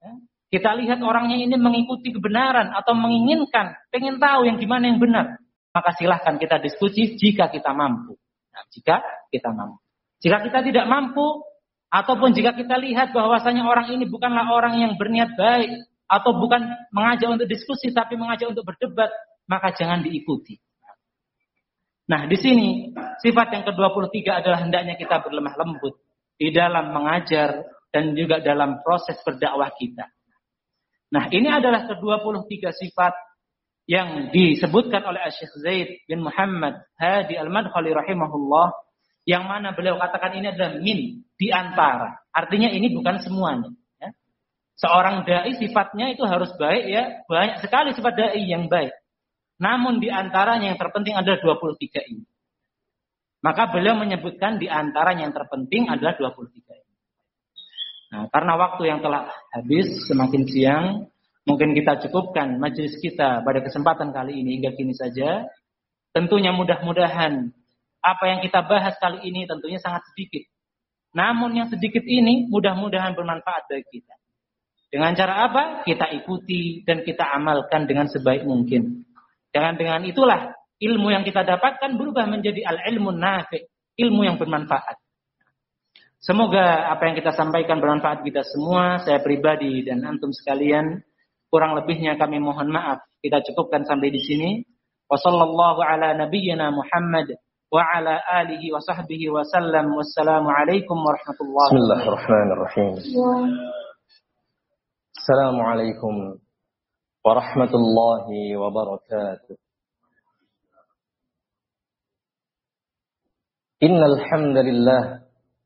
kita lihat orangnya ini mengikuti kebenaran atau menginginkan, pengen tahu yang gimana yang benar, maka silahkan kita diskusi jika kita mampu. Nah, jika kita mampu. Jika kita tidak mampu, ataupun jika kita lihat bahwasanya orang ini bukanlah orang yang berniat baik, atau bukan mengajak untuk diskusi, tapi mengajak untuk berdebat, maka jangan diikuti. Nah, di sini sifat yang ke dua puluh tiga adalah hendaknya kita berlemah lembut di dalam mengajar dan juga dalam proses berdakwah kita. Nah, ini adalah ke dua puluh tiga sifat yang disebutkan oleh Syekh Zaid bin Muhammad Hadi Al-Madkhali rahimahullah, yang mana beliau katakan ini adalah min, di antara. Artinya ini bukan semuanya. Ya. Seorang dai sifatnya itu harus baik, ya, banyak sekali sifat dai yang baik. Namun di antaranya yang terpenting adalah dua puluh tiga ini. Maka beliau menyebutkan di antaranya yang terpenting adalah dua puluh tiga ini. Nah, karena waktu yang telah habis, semakin siang, mungkin kita cukupkan majelis kita pada kesempatan kali ini hingga kini saja. Tentunya mudah-mudahan apa yang kita bahas kali ini tentunya sangat sedikit. Namun yang sedikit ini mudah-mudahan bermanfaat bagi kita. Dengan cara apa? Kita ikuti dan kita amalkan dengan sebaik mungkin. Dengan dengan itulah ilmu yang kita dapatkan berubah menjadi al-ilmun nafi', ilmu yang bermanfaat. Semoga apa yang kita sampaikan bermanfaat kita semua, saya pribadi dan antum sekalian. Kurang lebihnya kami mohon maaf. Kita cukupkan sampai di sini. Wa sallallahu ala nabiyyina Muhammad wa ala alihi wa sahbihi wa sallam. Wassalamu alaikum warahmatullahi wabarakatuh. Bismillahirrahmanirrahim. Assalamualaikum warahmatullahi wabarakatuh. Innal hamdalillah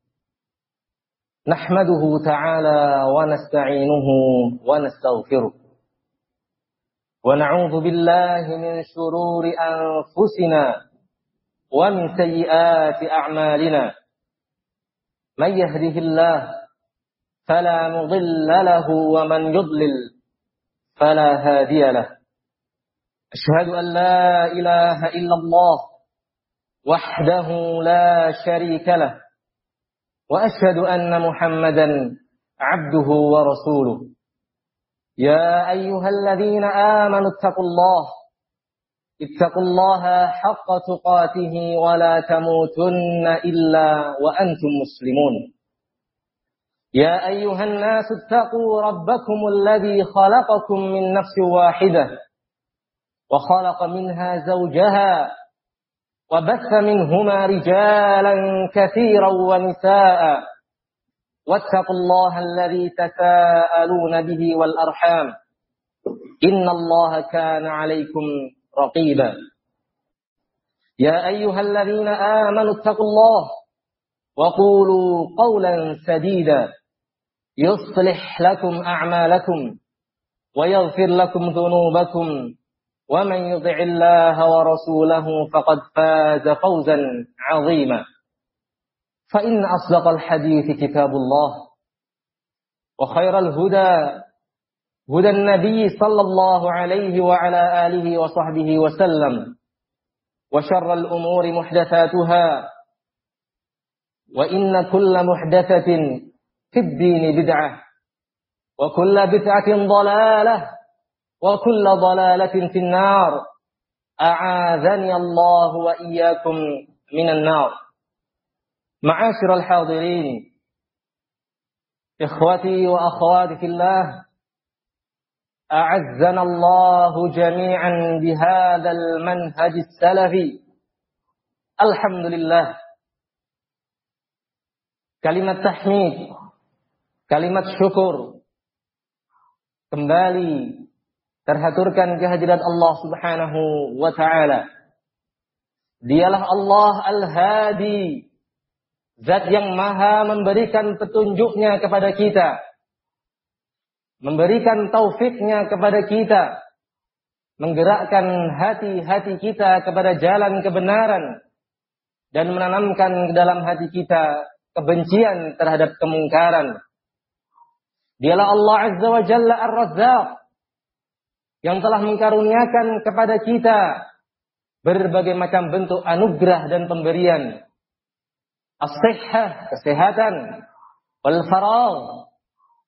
nahmaduhu ta'ala wa nasta'inuhu wa nastaghfiruh. Wa na'udzu billahi min shururi anfusina wa min sayyiati a'malina. May yahdihillahu fala mudilla lahu wa man yudlil فلا هادي له. أشهد أن لا إله إلا الله وحده لا شريك له وأشهد أن محمدا عبده ورسوله. يا أيها الذين آمنوا اتقوا الله اتقوا الله حق تقاته ولا تموتن إلا وأنتم مسلمون. يا أيها الناس اتقوا ربكم الذي خلقكم من نفس واحدة وخلق منها زوجها وبث منهما رجالا كثيرا ونساء واتقوا الله الذي تساءلون به والأرحام إن الله كان عليكم رقيبا. يا أيها الذين آمنوا اتقوا الله وقولوا قولا سديدا يصلح لكم أعمالكم ويغفر لكم ذنوبكم ومن يطع الله ورسوله فقد فاز فوزا عظيما. فإن أصدق الحديث كتاب الله وخير الهدى هدى النبي صلى الله عليه وعلى آله وصحبه وسلم وشر الأمور محدثاتها وإن كل محدثة في الدين بدعة وكل بدعة ضلالة وكل ضلالة في النار. أعاذني الله وإياكم من النار. معاشر الحاضرين، إخوتي وأخواتي في الله، أعزنا الله جميعا بهذا المنهج السلفي. الحمد لله. Kalimat tahmid, kalimat syukur kembali terhaturkan kehadirat Allah Subhanahu wa ta'ala. Dialah Allah Al-Hadi, zat yang maha memberikan petunjuknya kepada kita, memberikan taufiknya kepada kita, menggerakkan hati-hati kita kepada jalan kebenaran, dan menanamkan ke dalam hati kita kebencian terhadap kemungkaran. Dialah Allah Azza wa Jalla Ar-Razzaq, yang telah mengkaruniakan kepada kita berbagai macam bentuk anugerah dan pemberian. As-sihhah, kesehatan, wal faragh,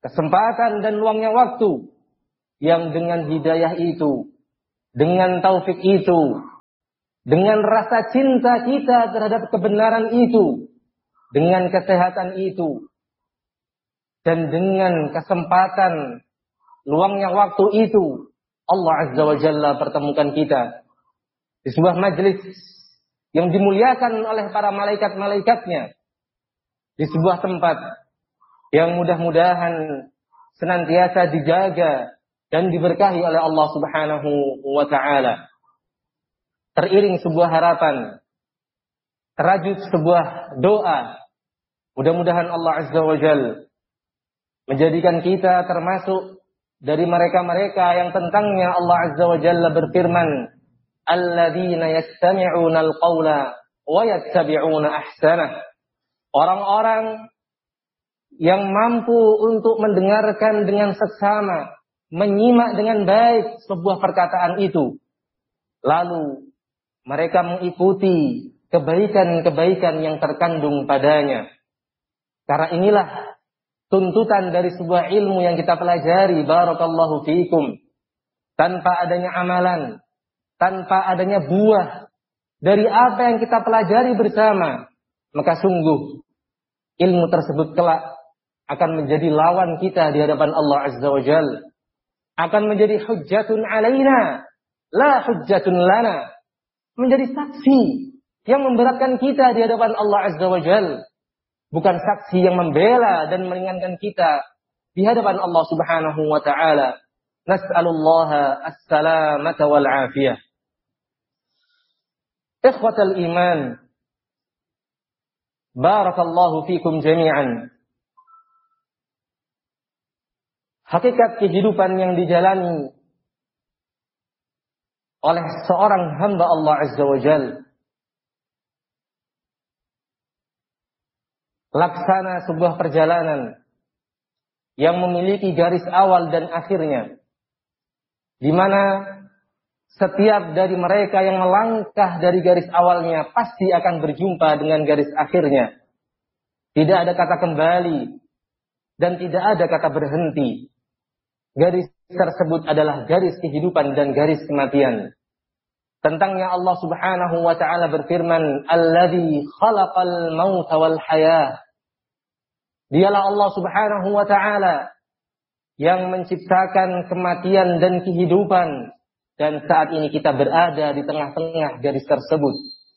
kesempatan dan luangnya waktu yang dengan hidayah itu, dengan taufik itu, dengan rasa cinta kita terhadap kebenaran itu, dengan kesehatan itu, dan dengan kesempatan luangnya waktu itu, Allah Azza wa Jalla pertemukan kita di sebuah majelis yang dimuliakan oleh para malaikat-malaikatnya, di sebuah tempat yang mudah-mudahan senantiasa dijaga dan diberkahi oleh Allah Subhanahu wa Ta'ala. Teriring sebuah harapan, terajut sebuah doa. Mudah-mudahan Allah Azza wa Jalla menjadikan kita termasuk dari mereka-mereka yang tentangnya Allah Azza wa Jalla berfirman, alladzina yastami'una al-qawla wa yattabi'una ahsanah. Orang-orang yang mampu untuk mendengarkan dengan seksama, menyimak dengan baik sebuah perkataan itu, lalu mereka mengikuti kebaikan-kebaikan yang terkandung padanya. Karena inilah tuntutan dari sebuah ilmu yang kita pelajari, barakallahu fiikum. Tanpa adanya amalan, tanpa adanya buah dari apa yang kita pelajari bersama, maka sungguh ilmu tersebut kelak akan menjadi lawan kita di hadapan Allah Azza wa Jalla. Akan menjadi hujjatun alaina, la hujjatun lana. Menjadi saksi yang memberatkan kita di hadapan Allah Azza wa Jalla. Bukan saksi yang membela dan meringankan kita di hadapan Allah Subhanahu wa Ta'ala. Nas'alullaha as-salamata wal afiyah. Ikhwatal iman, barakallahu fikum jami'an. Hakikat kehidupan yang dijalani oleh seorang hamba Allah Azza wa Jalla, laksana sebuah perjalanan yang memiliki garis awal dan akhirnya, di mana setiap dari mereka yang melangkah dari garis awalnya pasti akan berjumpa dengan garis akhirnya. Tidak ada kata kembali dan tidak ada kata berhenti. Garis tersebut adalah garis kehidupan dan garis kematian. Tentangnya Allah Subhanahu wa Ta'ala berfirman, alladzi khalaqal mauta wal hayah. Dialah Allah Subhanahu wa Ta'ala yang menciptakan kematian dan kehidupan, dan saat ini kita berada di tengah-tengah garis tersebut.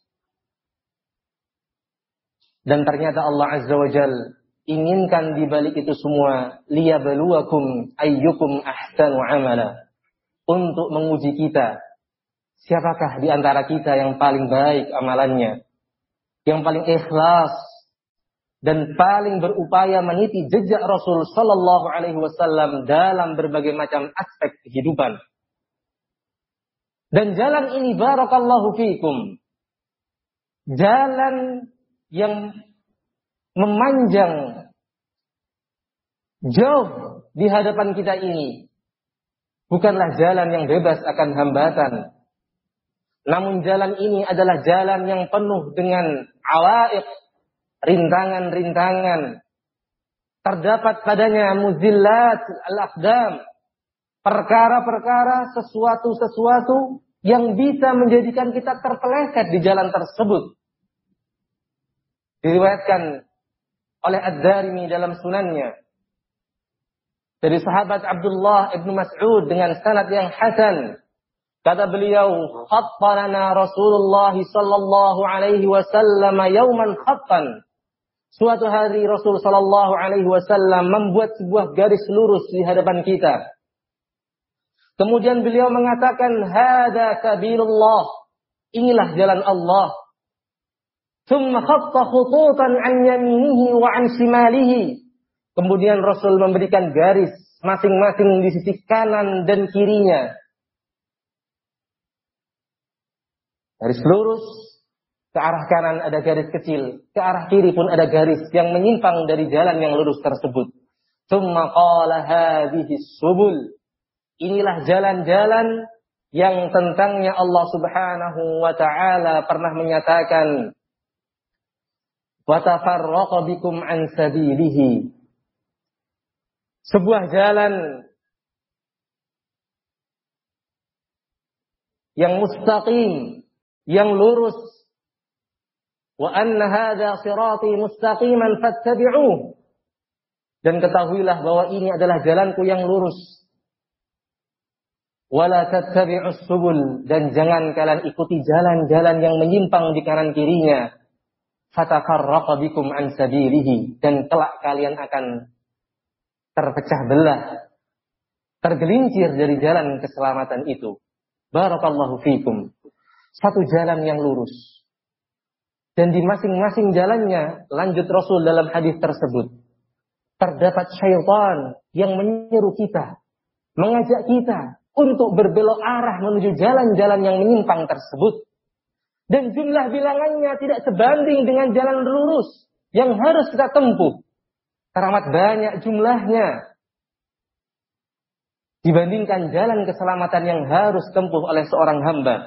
Dan ternyata Allah Azza wa Jalla inginkan di balik itu semua, liyabluwakum ayyukum ahsanu amala, untuk menguji kita. Siapakah di antara kita yang paling baik amalannya, yang paling ikhlas dan paling berupaya meniti jejak Rasul sallallahu alaihi wasallam dalam berbagai macam aspek kehidupan. Dan jalan ini, barakallahu fiikum, jalan yang memanjang jauh di hadapan kita ini bukanlah jalan yang bebas akan hambatan. Namun jalan ini adalah jalan yang penuh dengan awaiq, rintangan-rintangan. Terdapat padanya muzillat al-aqdam, perkara-perkara, sesuatu-sesuatu yang bisa menjadikan kita terpeleset di jalan tersebut. Diriwayatkan oleh Ad-Darimi dalam sunannya dari sahabat Abdullah ibn Mas'ud dengan sanad yang hasan. Kata beliau, khattalana Rasulullah sallallahu alaihi wasallam yauman khattan. Suatu hari Rasul sallallahu alaihi wasallam membuat sebuah garis lurus di hadapan kita. Kemudian beliau mengatakan, hada sabilullah. Inilah jalan Allah. Thumma khatta khututan an yaminihi wa an shimalihi. Kemudian Rasul memberikan garis masing-masing di sisi kanan dan kirinya. Garis lurus, ke arah kanan ada garis kecil, ke arah kiri pun ada garis yang menyimpang dari jalan yang lurus tersebut. Tsumma qala hadhihi subul. Inilah jalan-jalan yang tentangnya Allah Subhanahu wa Ta'ala pernah menyatakan, wa tafarraqa bikum an sabilihi. sebuah jalan yang mustaqim, yang lurus. Wa anna hadza sirati mustaqiman fattabi'uh. Dan ketahuilah bahwa ini adalah jalanku yang lurus. Wala tattabi'us subul, dan jangan kalian ikuti jalan-jalan yang menyimpang di kanan kirinya. Fatafarraqa bikum an sabilihi, dan kelak kalian akan terpecah belah, tergelincir dari jalan keselamatan itu. Barakallahu fikum. Satu jalan yang lurus. Dan di masing-masing jalannya, lanjut Rasul dalam hadis tersebut, terdapat syaitan yang menyeru kita, mengajak kita untuk berbelok arah menuju jalan-jalan yang menyimpang tersebut. Dan jumlah bilangannya tidak sebanding dengan jalan lurus yang harus kita tempuh. Teramat banyak jumlahnya dibandingkan jalan keselamatan yang harus tempuh oleh seorang hamba.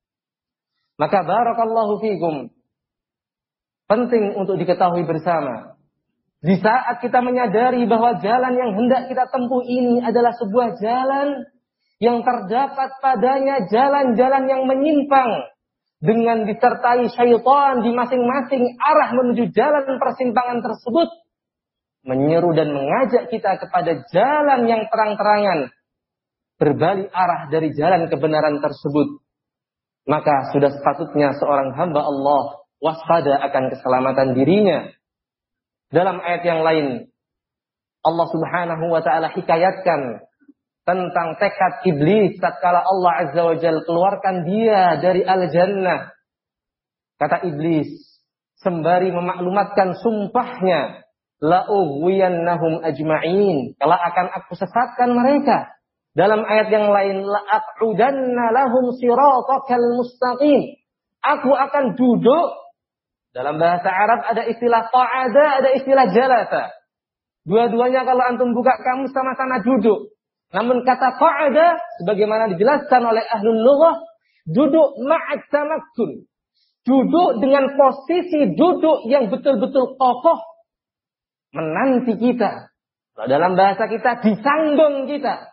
Maka barakallahu fikum, penting untuk diketahui bersama. Di saat kita menyadari bahwa jalan yang hendak kita tempuh ini adalah sebuah jalan yang terdapat padanya jalan-jalan yang menyimpang, dengan disertai syaitan di masing-masing arah menuju jalan persimpangan tersebut, menyeru dan mengajak kita kepada jalan yang terang-terangan, berbalik arah dari jalan kebenaran tersebut, maka sudah sepatutnya seorang hamba Allah waspada akan keselamatan dirinya. Dalam ayat yang lain, Allah Subhanahu wa ta'ala hikayatkan tentang tekad iblis tatkala Allah Azza wa Jalla keluarkan dia dari al-jannah. Kata iblis sembari memaklumatkan sumpahnya, la ughwiyannahum ajma'in, kelak akan aku sesatkan mereka. Dalam ayat yang lain, la aq'udanna lahum siratakal mustaqim, aku akan duduk. Dalam bahasa Arab ada istilah qa'ada, ada istilah jalasa. Dua-duanya kalau antum buka kamus sama-sama duduk. Namun kata qa'ada, sebagaimana dijelaskan oleh ahlul lughah, duduk ma'at tamakkun. Duduk dengan posisi duduk yang betul-betul kokoh, menanti kita. Dalam bahasa kita, disandung kita.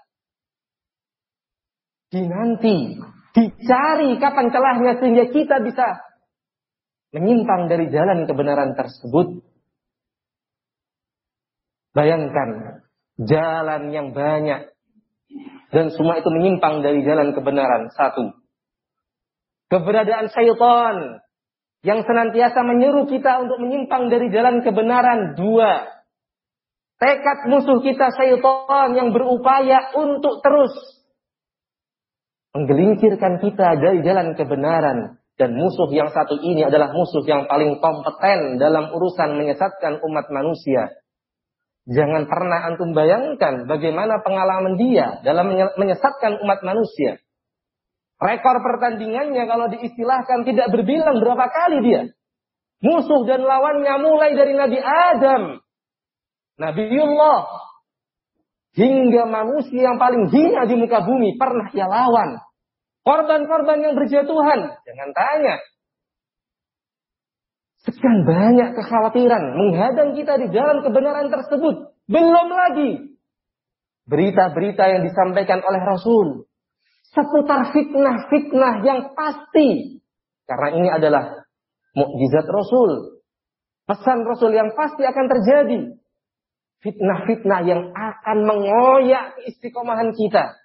Dinanti, dicari kapan celahnya sehingga kita bisa menyimpang dari jalan kebenaran tersebut. Bayangkan, jalan yang banyak, dan semua itu menyimpang dari jalan kebenaran. Satu, keberadaan syaitan yang senantiasa menyeru kita untuk menyimpang dari jalan kebenaran. Dua, tekad musuh kita syaitan yang berupaya untuk terus menggelincirkan kita dari jalan kebenaran. Dan musuh yang satu ini adalah musuh yang paling kompeten dalam urusan menyesatkan umat manusia. Jangan pernah antum bayangkan bagaimana pengalaman dia dalam menyesatkan umat manusia. Rekor pertandingannya kalau diistilahkan tidak berbilang berapa kali dia. Musuh dan lawannya mulai dari Nabi Adam, Nabiullah, hingga manusia yang paling hina di muka bumi pernah ia lawan. Korban-korban yang berjatuhan, jangan tanya. Sekian banyak kekhawatiran menghadang kita di jalan kebenaran tersebut. Belum lagi berita-berita yang disampaikan oleh Rasul seputar fitnah-fitnah yang pasti. Karena ini adalah mukjizat Rasul. Pesan Rasul yang pasti akan terjadi. Fitnah-fitnah yang akan mengoyak istiqomahan kita.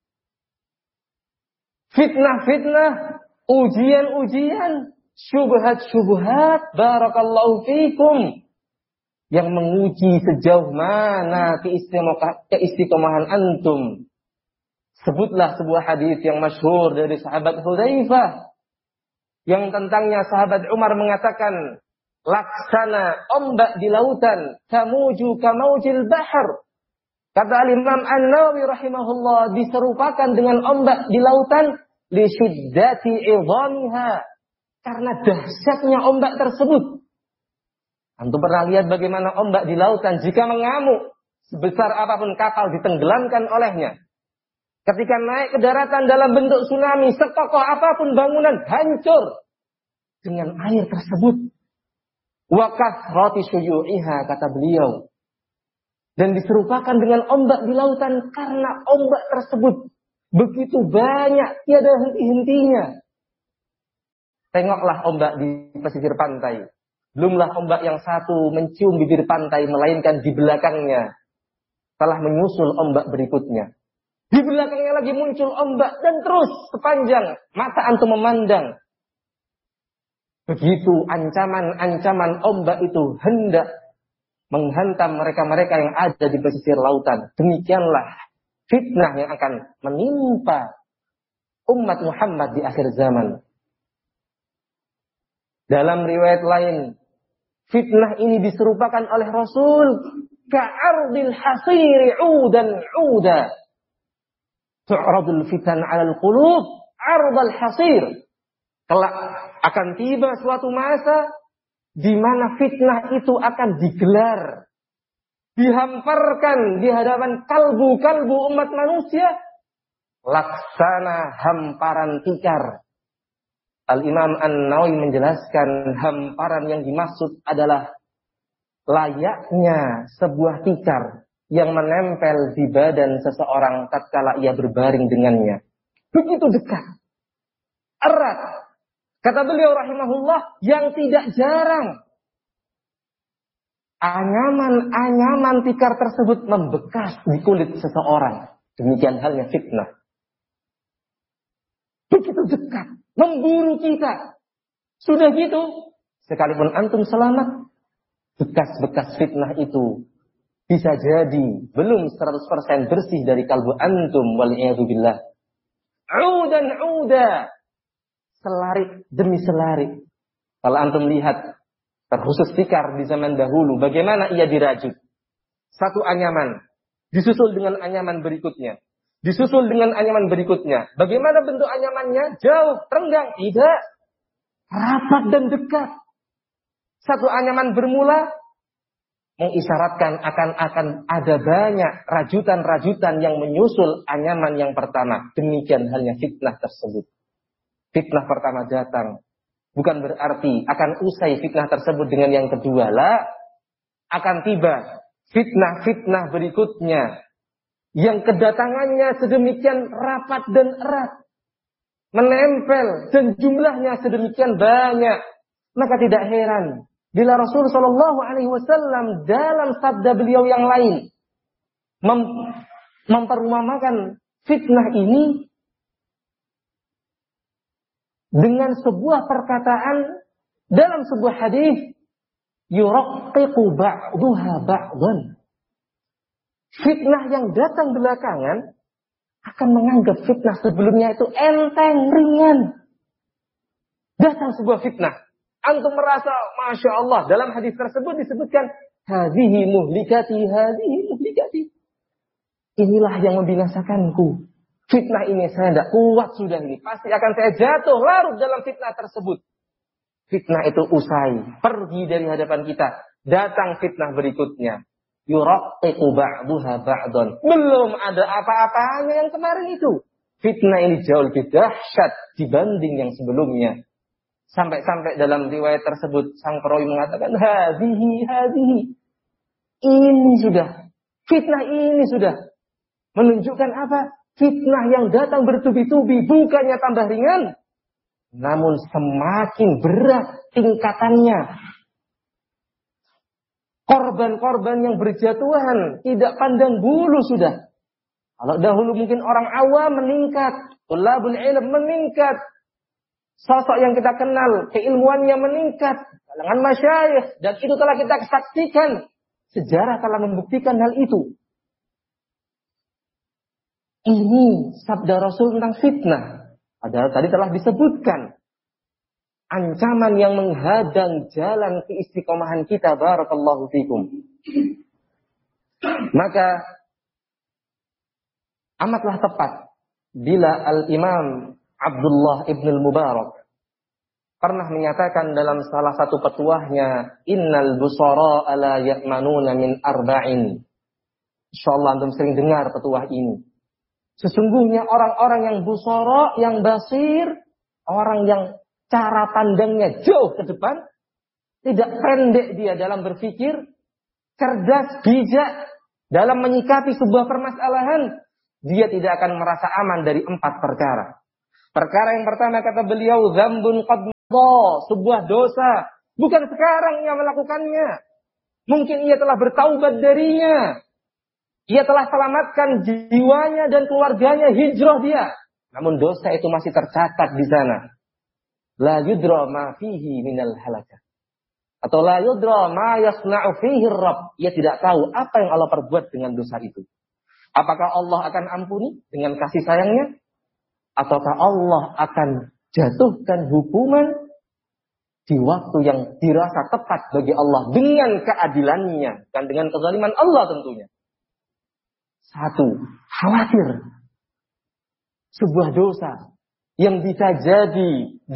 Fitnah-fitnah, ujian-ujian, syubhat-syubhat, barakallahu fikum, yang menguji sejauh mana keistiqomahan antum. Sebutlah sebuah hadis yang masyhur dari sahabat Hudzaifah, yang tentangnya sahabat Umar mengatakan, laksana ombak di lautan, tamuju kamaujil bahar. Kata Imam An-Nawawi rahimahullah, diserupakan dengan ombak di lautan li syiddati idhamiha, karena dahsyatnya ombak tersebut. Antum pernah lihat bagaimana ombak di lautan jika mengamuk, sebesar apapun kapal ditenggelamkan olehnya. Ketika naik ke daratan dalam bentuk tsunami, sekokoh apapun bangunan hancur dengan air tersebut. Wa kathrati syuyu'iha, kata beliau. Dan diserupakan dengan ombak di lautan karena ombak tersebut begitu banyak, tiada henti-hentinya. Tengoklah ombak di pesisir pantai. Belumlah ombak yang satu mencium bibir pantai, melainkan di belakangnya telah menyusul ombak berikutnya. Di belakangnya lagi muncul ombak dan terus sepanjang mata antum memandang. Begitu ancaman-ancaman ombak itu hendak menghantam mereka-mereka yang ada di pesisir lautan. Demikianlah fitnah yang akan menimpa umat Muhammad di akhir zaman. Dalam riwayat lain, fitnah ini diserupakan oleh Rasul ka'ardil hasiri 'udan 'uda. Tu'radul fitan 'alal qulub 'ardal hasir. Kelak akan tiba suatu masa di mana fitnah itu akan digelar, dihamparkan di hadapan kalbu-kalbu umat manusia laksana hamparan tikar. Al-Imam An-Nawawi menjelaskan hamparan yang dimaksud adalah layaknya sebuah tikar yang menempel di badan seseorang tatkala ia berbaring dengannya. Begitu dekat, erat. Kata beliau rahimahullah, yang tidak jarang anyaman-anyaman tikar tersebut membekas di kulit seseorang. Demikian halnya fitnah. Begitu dekat, memburu kita. Sudah gitu, sekalipun antum selamat, bekas-bekas fitnah itu bisa jadi belum seratus persen bersih dari kalbu antum, wal'iyadzubillah. Udan uda. Selarik demi selarik. Kalau antum lihat, terkhusus tikar di zaman dahulu, bagaimana ia dirajut. Satu anyaman, disusul dengan anyaman berikutnya. Disusul dengan anyaman berikutnya. Bagaimana bentuk anyamannya? Jauh, renggang. Tidak. Rapat dan dekat. Satu anyaman bermula, mengisyaratkan akan akan ada banyak rajutan-rajutan yang menyusul anyaman yang pertama. Demikian halnya fitnah tersebut. Fitnah pertama datang, bukan berarti akan usai fitnah tersebut dengan yang kedua. Lah, akan tiba fitnah-fitnah berikutnya yang kedatangannya sedemikian rapat dan erat, menempel dan jumlahnya sedemikian banyak. Maka tidak heran bila Rasul Shallallahu Alaihi Wasallam dalam sabda beliau yang lain mem- memperumpamakan fitnah ini dengan sebuah perkataan dalam sebuah hadis, yuraqqiqu ba'duha ba'dan. Fitnah yang datang belakangan akan menganggap fitnah sebelumnya itu enteng, ringan. Datang sebuah fitnah, antum merasa masya Allah, dalam hadis tersebut disebutkan hadhihi muhlikati, hadhihi muhlikati. Inilah yang membinasakanku. Fitnah ini saya tidak kuat sudah ini. Pasti akan saya jatuh larut dalam fitnah tersebut. Fitnah itu usai. Pergi dari hadapan kita. Datang fitnah berikutnya. Yuraqqiqu ba'duha ba'dan. Belum ada apa-apanya yang kemarin itu. Fitnah ini jauh lebih dahsyat dibanding yang sebelumnya. Sampai-sampai dalam riwayat tersebut sang perawi mengatakan hadhihi hadhihi. Ini sudah. Fitnah ini sudah. Menunjukkan apa? Fitnah yang datang bertubi-tubi bukannya tambah ringan, namun semakin berat tingkatannya. Korban-korban yang berjatuhan tidak pandang bulu sudah. Kalau dahulu mungkin orang awam meningkat, tulabul ilm meningkat, sosok yang kita kenal keilmuannya meningkat, kalangan masyayikh, dan itu telah kita saksikan. Sejarah telah membuktikan hal itu. Ini sabda Rasul tentang fitnah. Padahal tadi telah disebutkan ancaman yang menghadang jalan keistiqomahan kita. Barakallahu fikum. Maka amatlah tepat bila Al-Imam Abdullah ibn al-Mubarak pernah menyatakan dalam salah satu petuahnya, innal busara la ya'manuna min arba'in. Insyaallah antum sering dengar petuah ini. Sesungguhnya orang-orang yang busara, yang basir, orang yang cara pandangnya jauh ke depan, tidak pendek dia dalam berpikir, cerdas, bijak, dalam menyikapi sebuah permasalahan, dia tidak akan merasa aman dari empat perkara. Perkara yang pertama kata beliau, dzambun qad madha, sebuah dosa, bukan sekarang ia melakukannya. Mungkin ia telah bertaubat darinya. Ia telah selamatkan jiwanya dan keluarganya, hijrah dia. Namun dosa itu masih tercatat di sana. La yudra ma fihi minal halakah. Atau la yudra ma yasna'u fihi rabb. Ia tidak tahu apa yang Allah perbuat dengan dosa itu. Apakah Allah akan ampuni dengan kasih sayangnya? Ataukah Allah akan jatuhkan hukuman di waktu yang dirasa tepat bagi Allah dengan keadilannya dan dengan kezaliman Allah tentunya. Satu, khawatir sebuah dosa yang bisa jadi